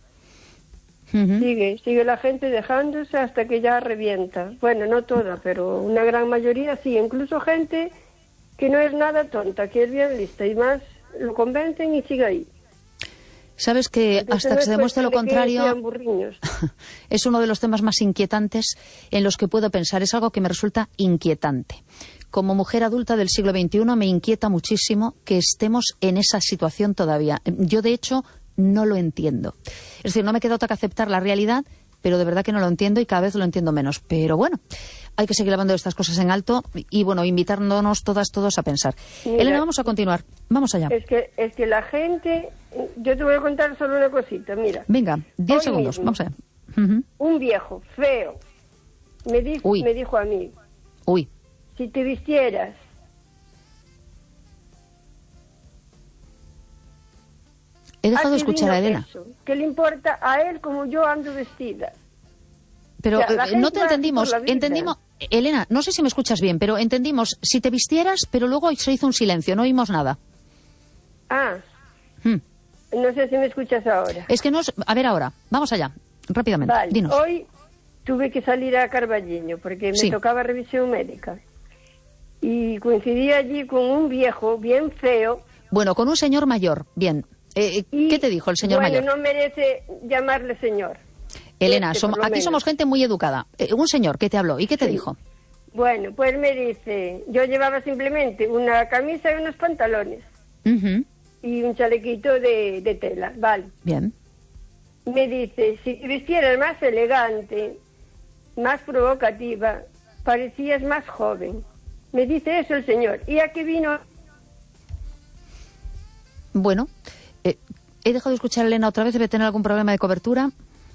Sigue la gente dejándose hasta que ya revienta. Bueno, no toda, pero una gran mayoría sí, incluso gente que no es nada tonta, que es bien lista y más lo convencen y sigue ahí. Sabes que Entonces, hasta que se demuestre lo contrario es uno de los temas más inquietantes en los que puedo pensar. Es algo que me resulta inquietante. Como mujer adulta del siglo XXI me inquieta muchísimo que estemos en esa situación todavía. Yo, de hecho, no lo entiendo. Es decir, no me queda otra que aceptar la realidad, pero de verdad que no lo entiendo y cada vez lo entiendo menos. Pero bueno, hay que seguir hablando estas cosas en alto y bueno, invitándonos todos a pensar. Mira, Elena, vamos a continuar. Vamos allá. Es que la gente... Yo te voy a contar solo una cosita, mira. Venga, 10 segundos, vamos allá. Un viejo feo me dijo a mí, si te vistieras... He dejado de escuchar a Elena. ¿Qué le importa a él como yo ando vestida? Pero no te entendimos. Elena, no sé si me escuchas bien, pero entendimos si te vistieras, pero luego se hizo un silencio, no oímos nada. No sé si me escuchas ahora. Es que a ver ahora, vamos allá, rápidamente. Vale. Dinos. Hoy tuve que salir a Carballiño porque me tocaba revisión médica. Y coincidí allí con un viejo bien feo. Bueno, con un señor mayor, bien. ¿Qué te dijo el señor mayor? No merece llamarle señor. Elena, aquí somos gente muy educada. Un señor, ¿qué te habló? ¿Y qué te dijo? Bueno, pues me dice, yo llevaba simplemente una camisa y unos pantalones. Y un chalequito de tela, vale. Bien. Me dice, si te vistieras más elegante, más provocativa, parecías más joven. Me dice eso el señor. ¿Y a qué vino? Bueno, he dejado de escuchar a Elena otra vez, debe tener algún problema de cobertura.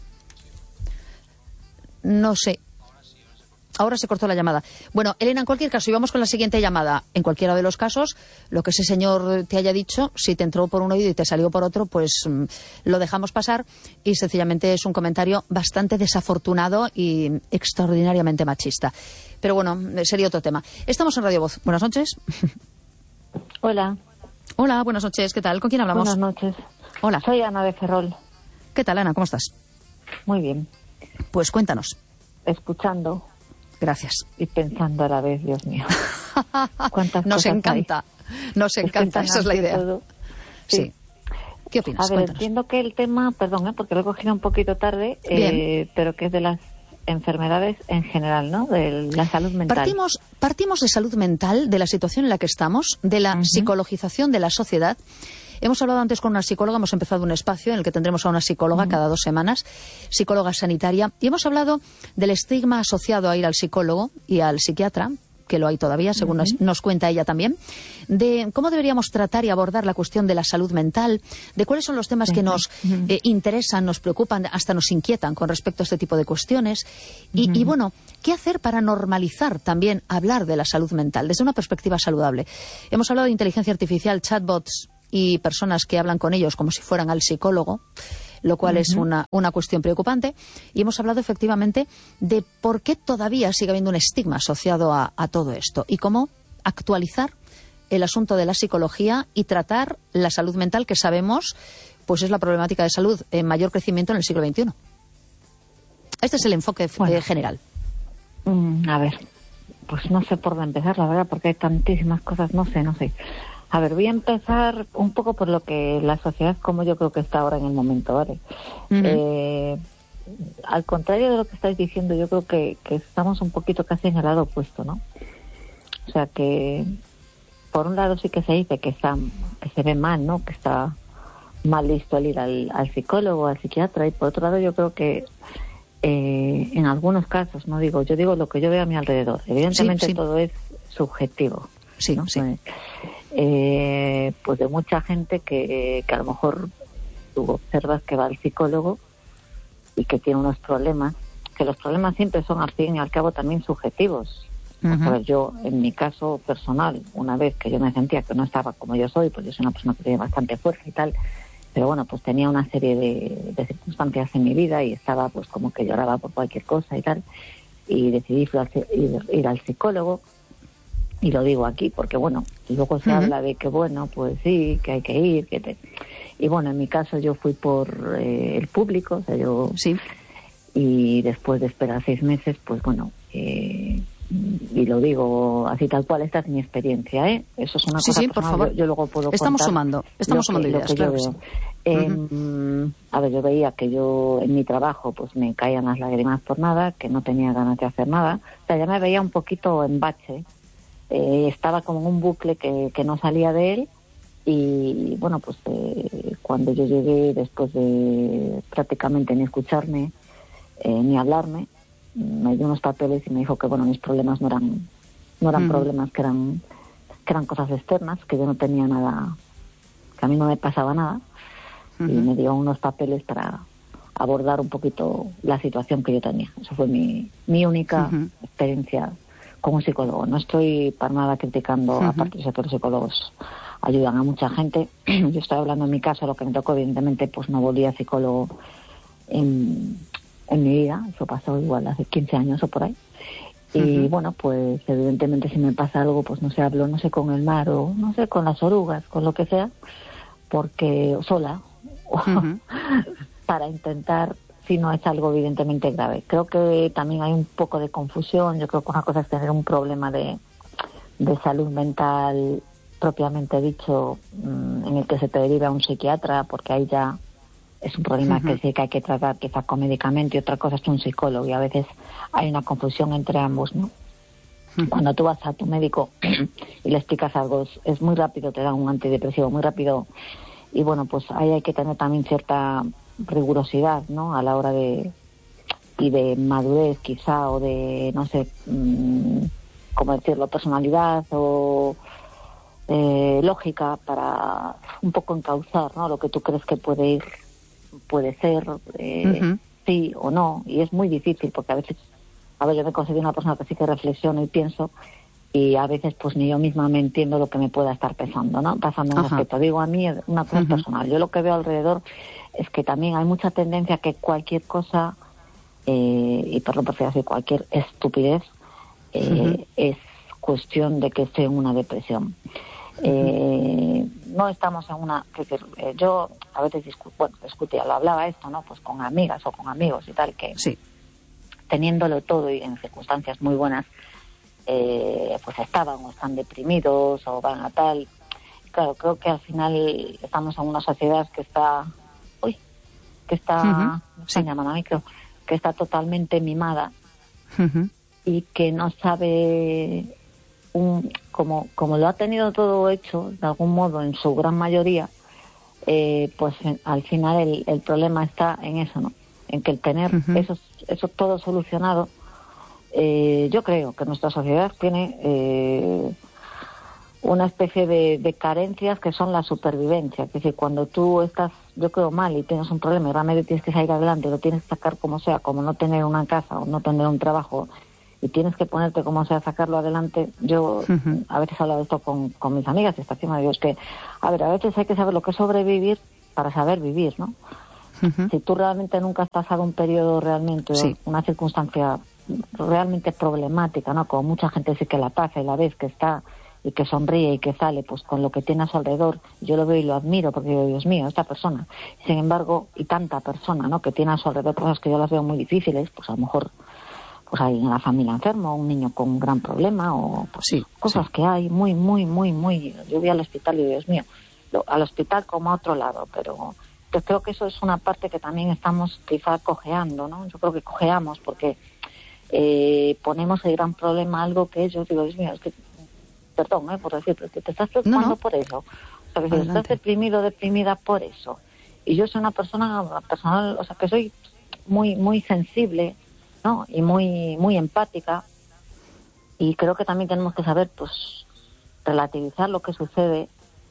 No sé. Ahora se cortó la llamada. Bueno, Elena, en cualquier caso, y vamos con la siguiente llamada. En cualquiera de los casos, lo que ese señor te haya dicho, si te entró por un oído y te salió por otro, pues lo dejamos pasar. Y sencillamente es un comentario bastante desafortunado y extraordinariamente machista. Pero bueno, sería otro tema. Estamos en Radio Voz. Buenas noches. Hola. Hola, buenas noches. ¿Qué tal? ¿Con quién hablamos? Buenas noches. Hola. Soy Ana de Ferrol. ¿Qué tal, Ana? ¿Cómo estás? Muy bien. Pues cuéntanos. Escuchando. Gracias. Y pensando a la vez, Dios mío. ¿Cuántas nos cosas encanta, hay? Nos encanta, esa es la idea. Sí. ¿Qué opinas? A ver, Cuéntanos. entiendo que el tema, perdón, porque lo he cogido un poquito tarde, pero que es de las enfermedades en general, ¿no? De la salud mental. Partimos de salud mental, de la situación en la que estamos, de la psicologización de la sociedad. Hemos hablado antes con una psicóloga, hemos empezado un espacio en el que tendremos a una psicóloga cada 2 semanas, psicóloga sanitaria, y hemos hablado del estigma asociado a ir al psicólogo y al psiquiatra, que lo hay todavía, según nos cuenta ella también, de cómo deberíamos tratar y abordar la cuestión de la salud mental, de cuáles son los temas que nos interesan, nos preocupan, hasta nos inquietan con respecto a este tipo de cuestiones. Y bueno, ¿qué hacer para normalizar también hablar de la salud mental desde una perspectiva saludable? Hemos hablado de inteligencia artificial, chatbots y personas que hablan con ellos como si fueran al psicólogo, lo cual es una cuestión preocupante. Y hemos hablado efectivamente de por qué todavía sigue habiendo un estigma asociado a todo esto y cómo actualizar el asunto de la psicología y tratar la salud mental, que sabemos pues es la problemática de salud en mayor crecimiento en el siglo XXI. Este es el enfoque general. A ver, pues no sé por dónde empezar, la verdad, porque hay tantísimas cosas, no sé. A ver, voy a empezar un poco por lo que la sociedad, como yo creo que está ahora en el momento, ¿vale? Al contrario de lo que estáis diciendo, yo creo que estamos un poquito casi en el lado opuesto, ¿no? O sea que, por un lado sí que se dice que se ve mal, ¿no? Que está mal listo el ir al psicólogo, al psiquiatra, y por otro lado yo creo que en algunos casos, yo digo lo que yo veo a mi alrededor. Evidentemente todo es subjetivo. Sí, ¿no? sí. Pues de mucha gente que a lo mejor tú observas que va al psicólogo y que tiene unos problemas, que los problemas siempre son al fin y al cabo también subjetivos. Pues, a ver, yo en mi caso personal, una vez que yo me sentía que no estaba como yo soy, pues yo soy una persona que tiene bastante fuerza y tal, pero bueno, pues tenía una serie de circunstancias en mi vida y estaba pues como que lloraba por cualquier cosa y tal, y decidí ir al psicólogo. Y lo digo aquí porque, bueno, luego se habla de que, bueno, pues sí, que hay que ir. Y bueno, en mi caso yo fui por el público, o sea, yo... Sí. Y después de esperar 6 meses, pues bueno, y lo digo así tal cual, esta es mi experiencia, ¿eh? Eso es una cosa personal, por favor. Yo luego puedo estamos contar sumando ideas, claro. A ver, yo veía que yo en mi trabajo pues me caían las lágrimas por nada, que no tenía ganas de hacer nada. O sea, ya me veía un poquito en bache. Estaba como en un bucle que no salía de él y bueno, pues cuando yo llegué, después de prácticamente ni escucharme ni hablarme, me dio unos papeles y me dijo que bueno, mis problemas no eran problemas, que eran cosas externas, que yo no tenía nada, que a mí no me pasaba nada, y me dio unos papeles para abordar un poquito la situación que yo tenía. Eso fue mi única experiencia con un psicólogo. No estoy para nada criticando, aparte de que los psicólogos ayudan a mucha gente. Yo estoy hablando en mi caso, lo que me tocó, evidentemente, pues no volví a psicólogo en mi vida. Eso pasó igual hace 15 años o por ahí. Y bueno, pues evidentemente si me pasa algo, pues no sé, hablo, no sé, con el mar o no sé, con las orugas, con lo que sea, porque sola, para intentar, si no es algo evidentemente grave. Creo que también hay un poco de confusión. Yo creo que una cosa es tener un problema de salud mental propiamente dicho, en el que se te deriva a un psiquiatra, porque ahí ya es un problema que sí que hay que tratar quizá con medicamento, y otra cosa es un psicólogo, y a veces hay una confusión entre ambos, ¿no? Cuando tú vas a tu médico y le explicas algo, es muy rápido, te dan un antidepresivo muy rápido, y bueno, pues ahí hay que tener también cierta rigurosidad, ¿no? A la hora de madurez quizá, o de, no sé, cómo decirlo, personalidad o lógica, para un poco encauzar, ¿no? Lo que tú crees que puede ser, sí o no, y es muy difícil porque a veces, yo me considero una persona que sí que reflexiono y pienso, y a veces pues ni yo misma me entiendo lo que me pueda estar pasando en respecto. Digo, a mí una cosa personal, yo lo que veo alrededor es que también hay mucha tendencia a que cualquier cosa, y perdón por decir cualquier estupidez, es cuestión de que esté en una depresión. No estamos en una... yo a veces discutía, lo hablaba esto, ¿no? Pues con amigas o con amigos y tal, que teniéndolo todo y en circunstancias muy buenas, pues estaban o están deprimidos o van a tal. Claro, creo que al final estamos en una sociedad que está... llamando a mí, creo, que está totalmente mimada y que no sabe... como lo ha tenido todo hecho, de algún modo, en su gran mayoría, pues al final el problema está en eso, ¿no? En que el tener eso todo solucionado, yo creo que nuestra sociedad tiene una especie de carencias que son la supervivencia. Es decir, cuando tú estás, yo creo, mal y tienes un problema y realmente tienes que salir adelante, lo tienes que sacar como sea, como no tener una casa o no tener un trabajo, y tienes que ponerte como sea a sacarlo adelante. Yo a veces he hablado de esto con mis amigas y esta encima de Dios, que a veces hay que saber lo que es sobrevivir para saber vivir, ¿no? Si tú realmente nunca has pasado un periodo realmente, una circunstancia realmente problemática, ¿no? Como mucha gente sí que la pasa y la ves que está y que sonríe y que sale pues con lo que tiene a su alrededor, yo lo veo y lo admiro porque digo, Dios mío, esta persona. Sin embargo, y tanta persona, ¿no? Que tiene a su alrededor cosas que yo las veo muy difíciles, pues a lo mejor pues hay en la familia enfermo, un niño con un gran problema, o pues, cosas que hay muy... Yo voy al hospital y digo, Dios mío, al hospital como a otro lado, pero yo creo que eso es una parte que también estamos quizá cojeando, ¿no? Yo creo que cojeamos porque ponemos el gran problema algo que yo digo, Dios mío, es que, perdón, por decir, pero que te estás preocupando por eso. O sea, que si estás deprimido, deprimida por eso. Y yo soy una persona personal, o sea, que soy muy sensible, ¿no? Y muy empática, y creo que también tenemos que saber pues relativizar lo que sucede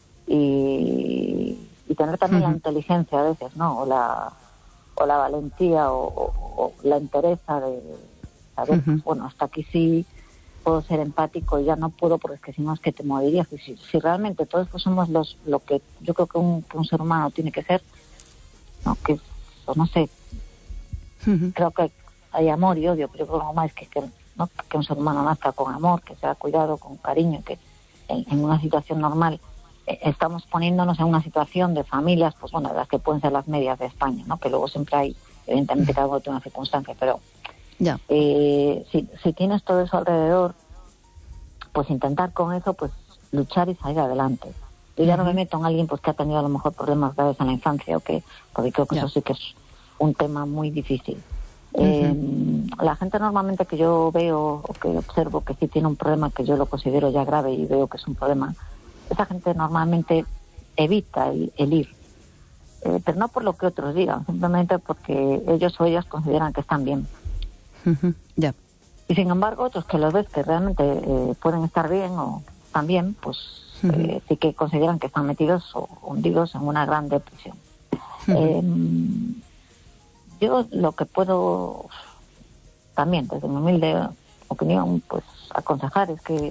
y tener también la inteligencia a veces, ¿no? O la valentía o la entereza de saber, pues, bueno, hasta aquí sí puedo ser empático y ya no puedo porque es que si no es que te morirías. Si realmente todos pues somos lo que yo creo que un ser humano tiene que ser, ¿no? Que pues, no sé, creo que hay amor y odio, pero yo creo que más que un ser humano nazca con amor, que sea cuidado, con cariño, que en una situación normal estamos poniéndonos en una situación de familias, pues bueno, las que pueden ser las medias de España, ¿no? Que luego siempre hay, evidentemente cada uno tiene una circunstancia, pero si tienes todo eso alrededor, pues intentar con eso, pues luchar y salir adelante. Yo ya no me meto en alguien pues que ha tenido a lo mejor problemas graves en la infancia, porque creo que eso sí que es un tema muy difícil. La gente normalmente que yo veo o que observo que sí tiene un problema que yo lo considero ya grave y veo que es un problema, esa gente normalmente evita el ir, pero no por lo que otros digan, simplemente porque ellos o ellas consideran que están bien. Y sin embargo otros que los ves que realmente pueden estar bien o están bien, pues sí que consideran que están metidos o hundidos en una gran depresión. Yo lo que puedo también, desde mi humilde opinión, pues aconsejar es que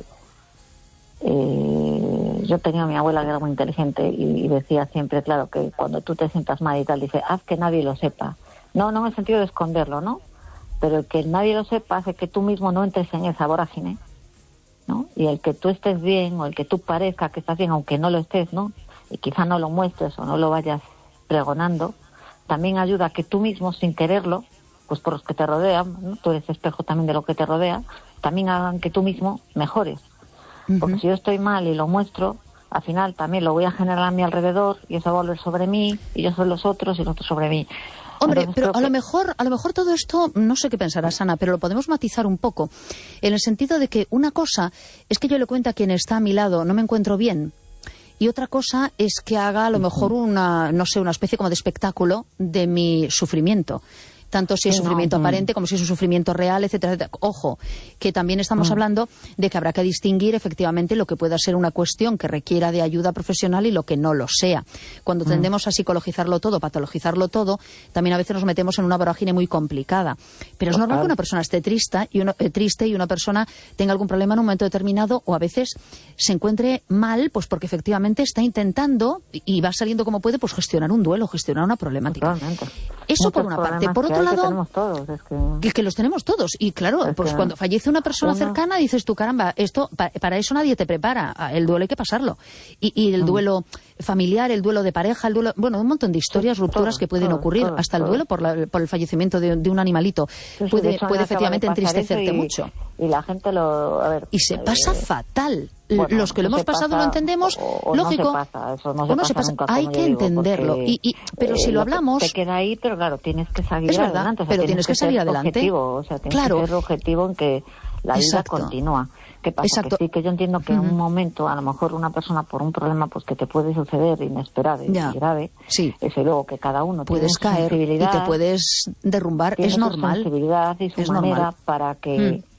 yo tenía a mi abuela que era muy inteligente y decía siempre, claro, que cuando tú te sientas mal y tal, dice, haz que nadie lo sepa. No en el sentido de esconderlo, ¿no? Pero el que nadie lo sepa hace que tú mismo no entres en esa vorágine, ¿no? Y el que tú estés bien o el que tú parezca que estás bien, aunque no lo estés, ¿no? Y quizá no lo muestres o no lo vayas pregonando, también ayuda a que tú mismo, sin quererlo, pues por los que te rodean, ¿no? Tú eres espejo también de lo que te rodea, también hagan que tú mismo mejores. Porque si yo estoy mal y lo muestro, al final también lo voy a generar a mi alrededor y eso va a volver sobre mí y yo soy los otros y los otros sobre mí. Hombre, entonces, pero a lo mejor todo esto, no sé qué pensarás, Ana, pero lo podemos matizar un poco, en el sentido de que una cosa es que yo le cuento a quien está a mi lado, no me encuentro bien, y otra cosa es que haga a lo mejor una especie como de espectáculo de mi sufrimiento. Tanto si es sufrimiento aparente como si es un sufrimiento real, etcétera, etcétera. Ojo, que también estamos hablando de que habrá que distinguir efectivamente lo que pueda ser una cuestión que requiera de ayuda profesional y lo que no lo sea. Cuando tendemos a psicologizarlo todo, patologizarlo todo, también a veces nos metemos en una vorágine muy complicada. Pero es normal que una persona esté triste y una persona tenga algún problema en un momento determinado o a veces se encuentre mal, pues porque efectivamente está intentando y va saliendo como puede, pues gestionar un duelo, gestionar una problemática. Totalmente. Eso por una parte. Por otro lado, tenemos todos, que los tenemos todos. Y claro, pues cuando fallece una persona cercana dices tú, caramba, esto para eso nadie te prepara. El duelo hay que pasarlo. Y el duelo familiar, el duelo de pareja, el duelo, bueno, un montón de historias, rupturas que pueden ocurrir. Hasta el duelo por el fallecimiento de un animalito puede efectivamente entristecerte mucho. Y la gente y se pasa fatal. Bueno, los que lo hemos pasado lo entendemos, lógico. No se pasa. Hay que entenderlo. Pero si lo hablamos, te queda ahí, pero claro, tienes que salir adelante. Pero tienes que salir adelante. Objetivo, tienes que ser objetivo en que la vida continúa. ¿Qué pasa? Que sí, que yo entiendo que en un momento, a lo mejor una persona por un problema pues que te puede suceder inesperado y grave, eso, y luego que cada uno puedes tiene su caer y te puedes derrumbar, es normal. Su sensibilidad y su manera para que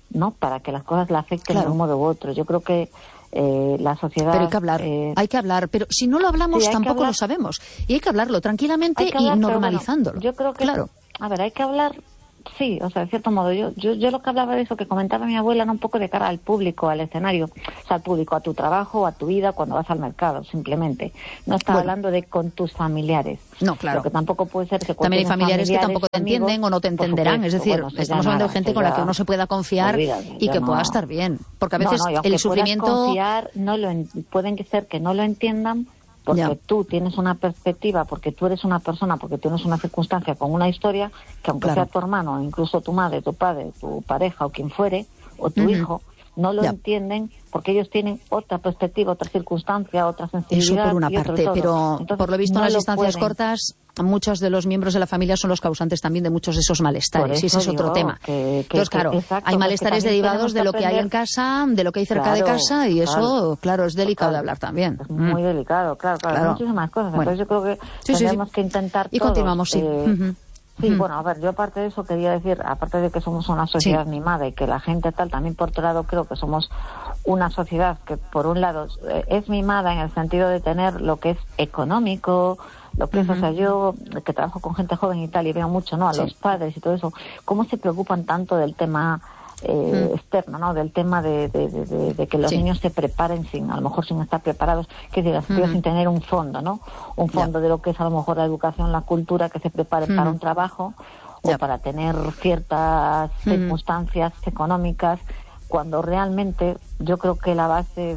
¿no? Para que las cosas la afecten de un modo u otro. Yo creo que la sociedad... Pero hay que hablar, pero si no lo hablamos tampoco lo sabemos. Y hay que hablarlo tranquilamente y normalizándolo. Bueno, yo creo que... Claro. A ver, hay que hablar... Sí, o sea, de cierto modo, yo lo que hablaba de eso que comentaba mi abuela era un poco de cara al público, al escenario, o sea, al público, a tu trabajo, a tu vida, cuando vas al mercado, simplemente. No estaba hablando de con tus familiares. No, claro. Lo que tampoco puede ser que también hay familiares que tampoco te entienden o no te entenderán, es decir, estamos hablando de gente con la que uno se pueda confiar y que pueda estar bien, porque a veces el sufrimiento... Confiar, pueden ser que no lo entiendan, porque tú tienes una perspectiva, porque tú eres una persona, porque tienes una circunstancia con una historia, que aunque sea tu hermano, incluso tu madre, tu padre, tu pareja o quien fuere, o tu hijo, no lo entienden porque ellos tienen otra perspectiva, otra circunstancia, otra sensibilidad. Eso por una parte, pero entonces, por lo visto en las distancias cortas, muchos de los miembros de la familia son los causantes también de muchos de esos malestares, y ese es otro tema. Entonces, claro, hay malestares derivados de lo que hay en casa, de lo que hay cerca de casa, y eso, claro, es delicado de hablar también. Es muy delicado, claro. Hay muchísimas cosas. Bueno. Entonces yo creo que tenemos que intentar y todos, continuamos, sí. Sí, bueno, a ver, yo aparte de eso quería decir, aparte de que somos una sociedad mimada y que la gente tal, también por otro lado creo que somos una sociedad que por un lado es mimada en el sentido de tener lo que es económico, lo que es, o sea, yo que trabajo con gente joven y tal y veo mucho, ¿no? A los padres y todo eso, cómo se preocupan tanto del tema externo, ¿no? Del tema de que los niños se preparen a lo mejor sin estar preparados, que digas, sin tener un fondo, ¿no? Un fondo de lo que es a lo mejor la educación, la cultura, que se preparen para un trabajo o para tener ciertas circunstancias económicas, cuando realmente yo creo que la base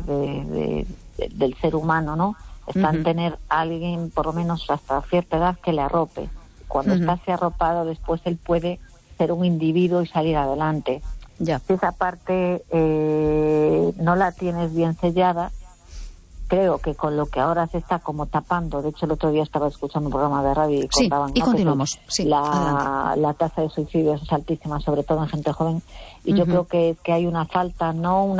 del ser humano, ¿no? Está en tener a alguien, por lo menos hasta cierta edad, que le arrope. Cuando está así arropado, después él puede ser un individuo y salir adelante. Si esa parte no la tienes bien sellada, creo que con lo que ahora se está como tapando, de hecho el otro día estaba escuchando un programa de radio y contaban, y continuamos. La tasa de suicidios es altísima, sobre todo en gente joven, y yo creo que hay una falta,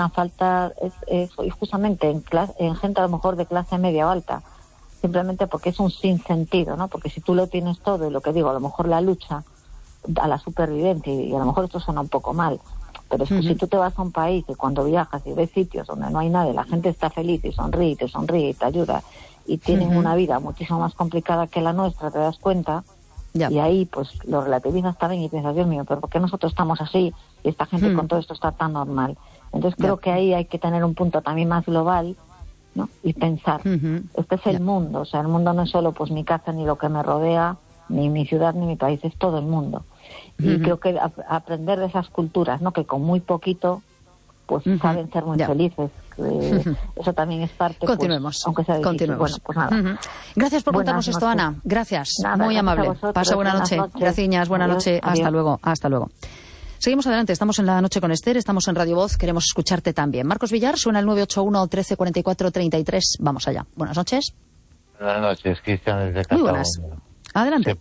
es justamente en gente a lo mejor de clase media o alta, simplemente porque es un sinsentido, ¿no? Porque si tú lo tienes todo, y lo que digo, a lo mejor la lucha a la supervivencia, y a lo mejor esto suena un poco mal, pero es que si tú te vas a un país y cuando viajas y ves sitios donde no hay nadie, la gente está feliz y sonríe y te ayuda, y tienen una vida muchísimo más complicada que la nuestra, te das cuenta, y ahí pues lo relativizas también y piensas, Dios mío, pero ¿por qué nosotros estamos así y esta gente con todo esto está tan normal? Entonces creo que ahí hay que tener un punto también más global, ¿no? Y pensar, este es el mundo, o sea, el mundo no es solo pues mi casa ni lo que me rodea, ni mi ciudad ni mi país, es todo el mundo. Y creo que aprender de esas culturas, ¿no? Que con muy poquito pues saben ser muy felices. Eso también es parte. Continuemos. Pues, aunque sea difícil. Continuemos. Bueno, pues nada. Gracias por contarnos esto, Ana. Gracias. Nada, muy amable. Pasa buena noche. Gracias. Buena noche. Hasta luego. Hasta luego. Seguimos adelante, estamos en La Noche con Esther, estamos en Radio Voz, queremos escucharte también. Marcos Villar, suena el 981 13 44 33. Vamos allá. Buenas noches. Buenas noches, Cristian desde Cataluña. Muy buenas. Adelante.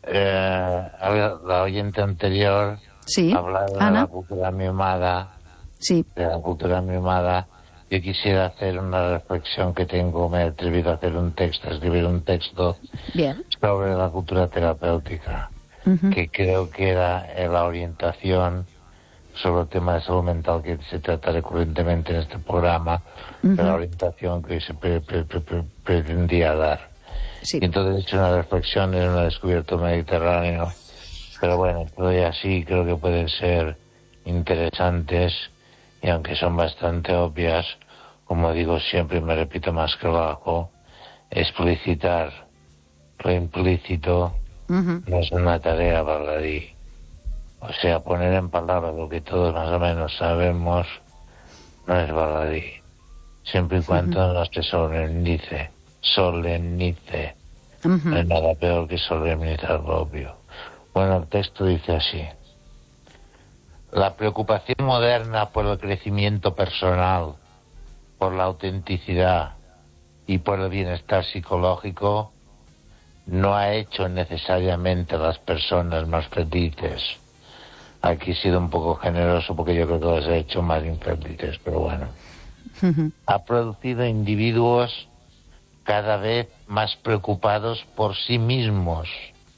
La oyente anterior hablaba de la cultura mimada. Sí. De la cultura mimada. Yo quisiera hacer una reflexión que tengo, me he atrevido a escribir un texto sobre la cultura terapéutica, que creo que era la orientación sobre el tema de salud mental que se trata recurrentemente en este programa, de la orientación que se pretendía dar. Y entonces he hecho una reflexión en una descubierto mediterráneo, pero bueno, todavía así creo que pueden ser interesantes, y aunque son bastante obvias, como digo siempre y me repito más que lo hago, explicitar lo implícito no es una tarea baladí. O sea, poner en palabras lo que todos más o menos sabemos no es baladí, siempre y cuando no se solemnice. No hay nada peor que solemnizar lo obvio. Bueno, el texto dice así: la preocupación moderna por el crecimiento personal, por la autenticidad y por el bienestar psicológico no ha hecho necesariamente a las personas más felices. Aquí he sido un poco generoso porque yo creo que las he hecho más infelices, pero bueno. Ha producido individuos cada vez más preocupados por sí mismos.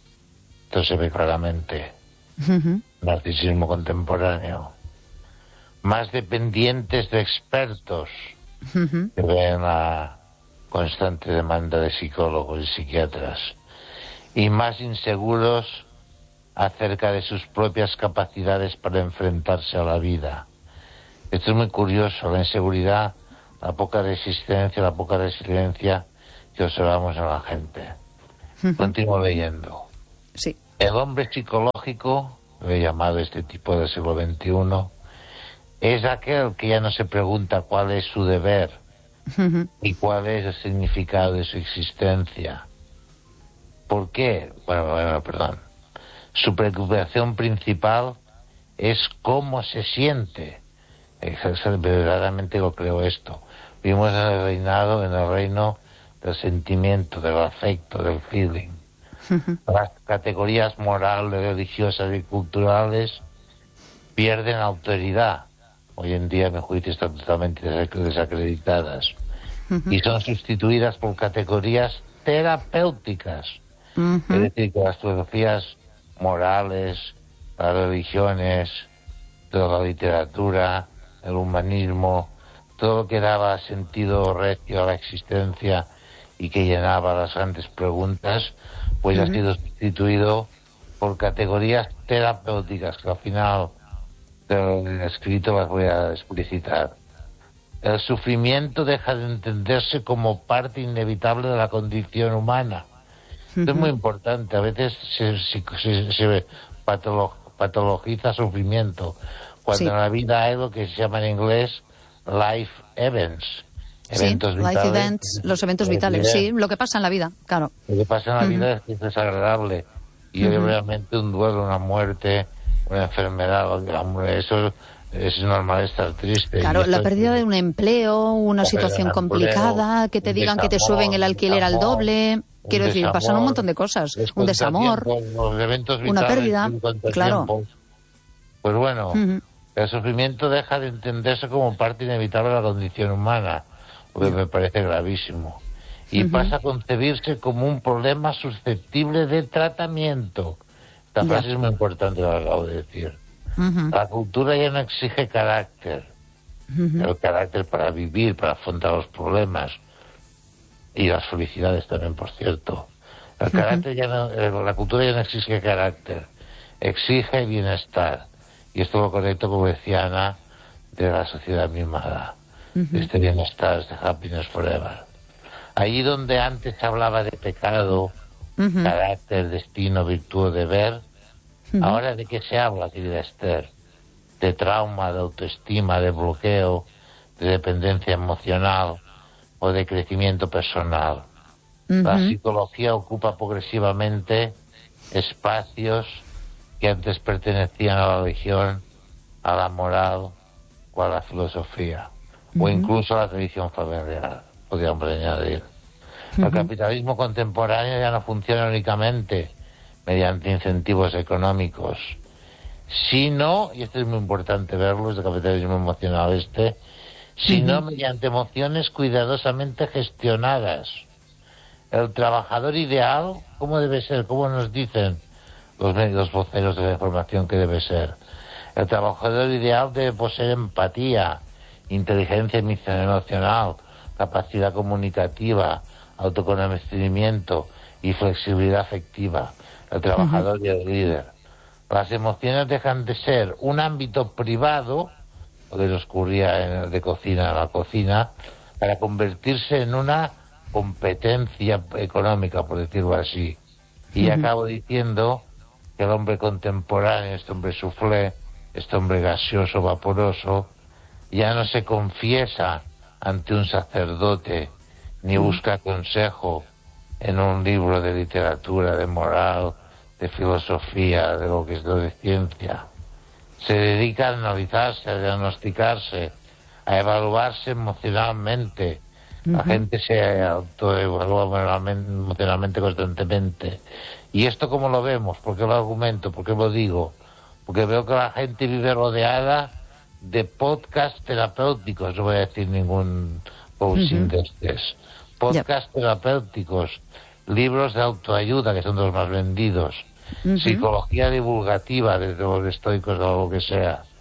Esto se ve claramente. Narcisismo contemporáneo. más dependientes de expertos que ven la constante demanda de psicólogos y psiquiatras, y más inseguros acerca de sus propias capacidades para enfrentarse a la vida. Esto es muy curioso, la inseguridad, la poca resistencia, la poca resiliencia que observamos en la gente. Continúo leyendo. Sí. El hombre psicológico, lo he llamado este tipo del siglo XXI, es aquel que ya no se pregunta cuál es su deber y cuál es el significado de su existencia. ¿Por qué? Perdón. Su preocupación principal es cómo se siente. Verdaderamente lo creo esto. Vivimos en el reino del sentimiento, del afecto, del feeling. Las categorías morales, religiosas y culturales pierden autoridad. Hoy en día, a mi juicio, están totalmente desacreditadas y son sustituidas por categorías terapéuticas. Es decir, que las filosofías morales, las religiones, toda la literatura, el humanismo, todo lo que daba sentido recio a la existencia y que llenaba las grandes preguntas, pues ha sido sustituido por categorías terapéuticas que al final del escrito las voy a explicitar. El sufrimiento deja de entenderse como parte inevitable de la condición humana. Esto es muy importante. A veces se patologiza sufrimiento, cuando en la vida hay lo que se llama en inglés life events. Eventos vitales, life events, los eventos vitales, sí, lo que pasa en la vida, claro. Lo que pasa en la vida es que es desagradable. Y obviamente un duelo, una muerte, una enfermedad, eso es normal estar triste. Claro, la pérdida de un empleo, una situación complicada, que te digan que te suben el alquiler al doble. Quiero decir, pasan un montón de cosas. Un desamor, los eventos vitales, una pérdida, claro. Pues bueno, el sufrimiento deja de entenderse como parte inevitable de la condición humana, lo que me parece gravísimo. Y pasa a concebirse como un problema susceptible de tratamiento. Esta frase es muy importante, lo acabo de decir. La cultura ya no exige carácter, el carácter para vivir, para afrontar los problemas y las felicidades también, por cierto. El carácter ya no, la cultura ya no exige carácter, exige bienestar. Y esto lo conecto, como decía Ana, de la sociedad mimada, de este bienestar, este happiness forever. Allí donde antes se hablaba de pecado, carácter, destino, virtud, deber, ahora ¿de qué se habla, querida Esther? De trauma, de autoestima, de bloqueo, de dependencia emocional o de crecimiento personal. La psicología ocupa progresivamente espacios que antes pertenecían a la religión, a la moral o a la filosofía, o incluso a la tradición familiar, podríamos añadir. El capitalismo contemporáneo ya no funciona únicamente mediante incentivos económicos, sino, y esto es muy importante verlo, es el capitalismo emocional sino mediante emociones cuidadosamente gestionadas. El trabajador ideal, ¿cómo debe ser? ¿Cómo nos dicen los voceros de la información que debe ser? El trabajador ideal debe poseer empatía, inteligencia emocional, capacidad comunicativa, autoconocimiento y flexibilidad afectiva. El trabajador y el líder. Las emociones dejan de ser un ámbito privado, lo que nos ocurría de cocina a la cocina, para convertirse en una competencia económica, por decirlo así. Y acabo diciendo que el hombre contemporáneo, este hombre soufflé, este hombre gaseoso, vaporoso, ya no se confiesa ante un sacerdote, ni busca consejo en un libro de literatura, de moral, de filosofía, de lo que es de ciencia. Se dedica a analizarse, a diagnosticarse, a evaluarse emocionalmente. La gente se autoevalúa emocionalmente constantemente. ¿Y esto cómo lo vemos? ¿Por qué lo argumento? ¿Por qué lo digo? Porque veo que la gente vive rodeada de podcasts terapéuticos, no voy a decir ningún coaching de estos. Podcasts terapéuticos, libros de autoayuda, que son de los más vendidos, psicología divulgativa, desde los estoicos o lo que sea.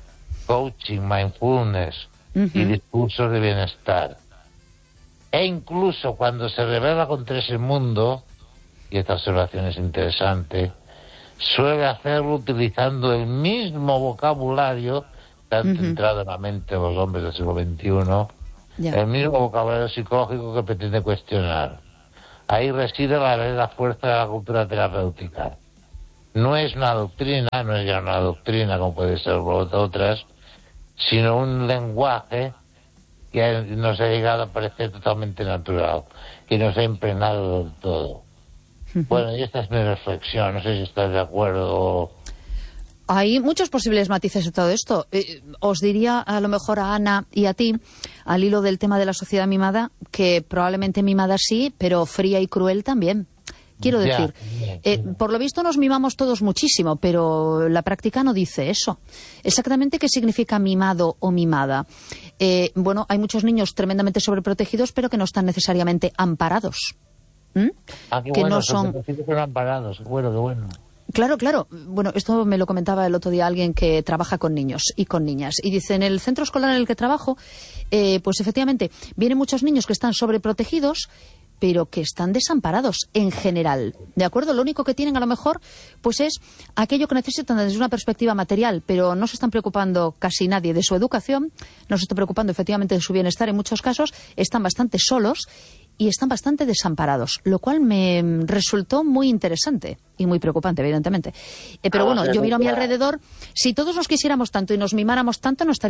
coaching, mindfulness y discursos de bienestar. E incluso cuando se revela contra ese mundo, y esta observación es interesante, suele hacerlo utilizando el mismo vocabulario, tanto entrado en la mente de los hombres del siglo XXI, el mismo vocabulario psicológico que pretende cuestionar. Ahí reside la verdadera fuerza de la cultura terapéutica. No es una doctrina, no es ya una doctrina como puede ser otras, sino un lenguaje que nos ha llegado a parecer totalmente natural, que nos ha impregnado del todo. Bueno, y esta es mi reflexión, no sé si estás de acuerdo. Hay muchos posibles matices de todo esto. Os diría a lo mejor a Ana y a ti, al hilo del tema de la sociedad mimada, que probablemente mimada sí, pero fría y cruel también. Quiero decir, por lo visto nos mimamos todos muchísimo, pero la práctica no dice eso. Exactamente qué significa mimado o mimada. Bueno, hay muchos niños tremendamente sobreprotegidos, pero que no están necesariamente amparados. Qué que bueno, no son amparados. Bueno, qué bueno. Claro, claro. Bueno, esto me lo comentaba el otro día alguien que trabaja con niños y con niñas. Y dice, en el centro escolar en el que trabajo, pues efectivamente, vienen muchos niños que están sobreprotegidos, pero que están desamparados en general, ¿de acuerdo? Lo único que tienen a lo mejor pues es aquello que necesitan desde una perspectiva material, pero no se están preocupando casi nadie de su educación, no se está preocupando efectivamente de su bienestar en muchos casos, están bastante solos y están bastante desamparados, lo cual me resultó muy interesante y muy preocupante, evidentemente. Pero bueno, yo miro a mi alrededor, si todos nos quisiéramos tanto y nos mimáramos tanto, no estaríamos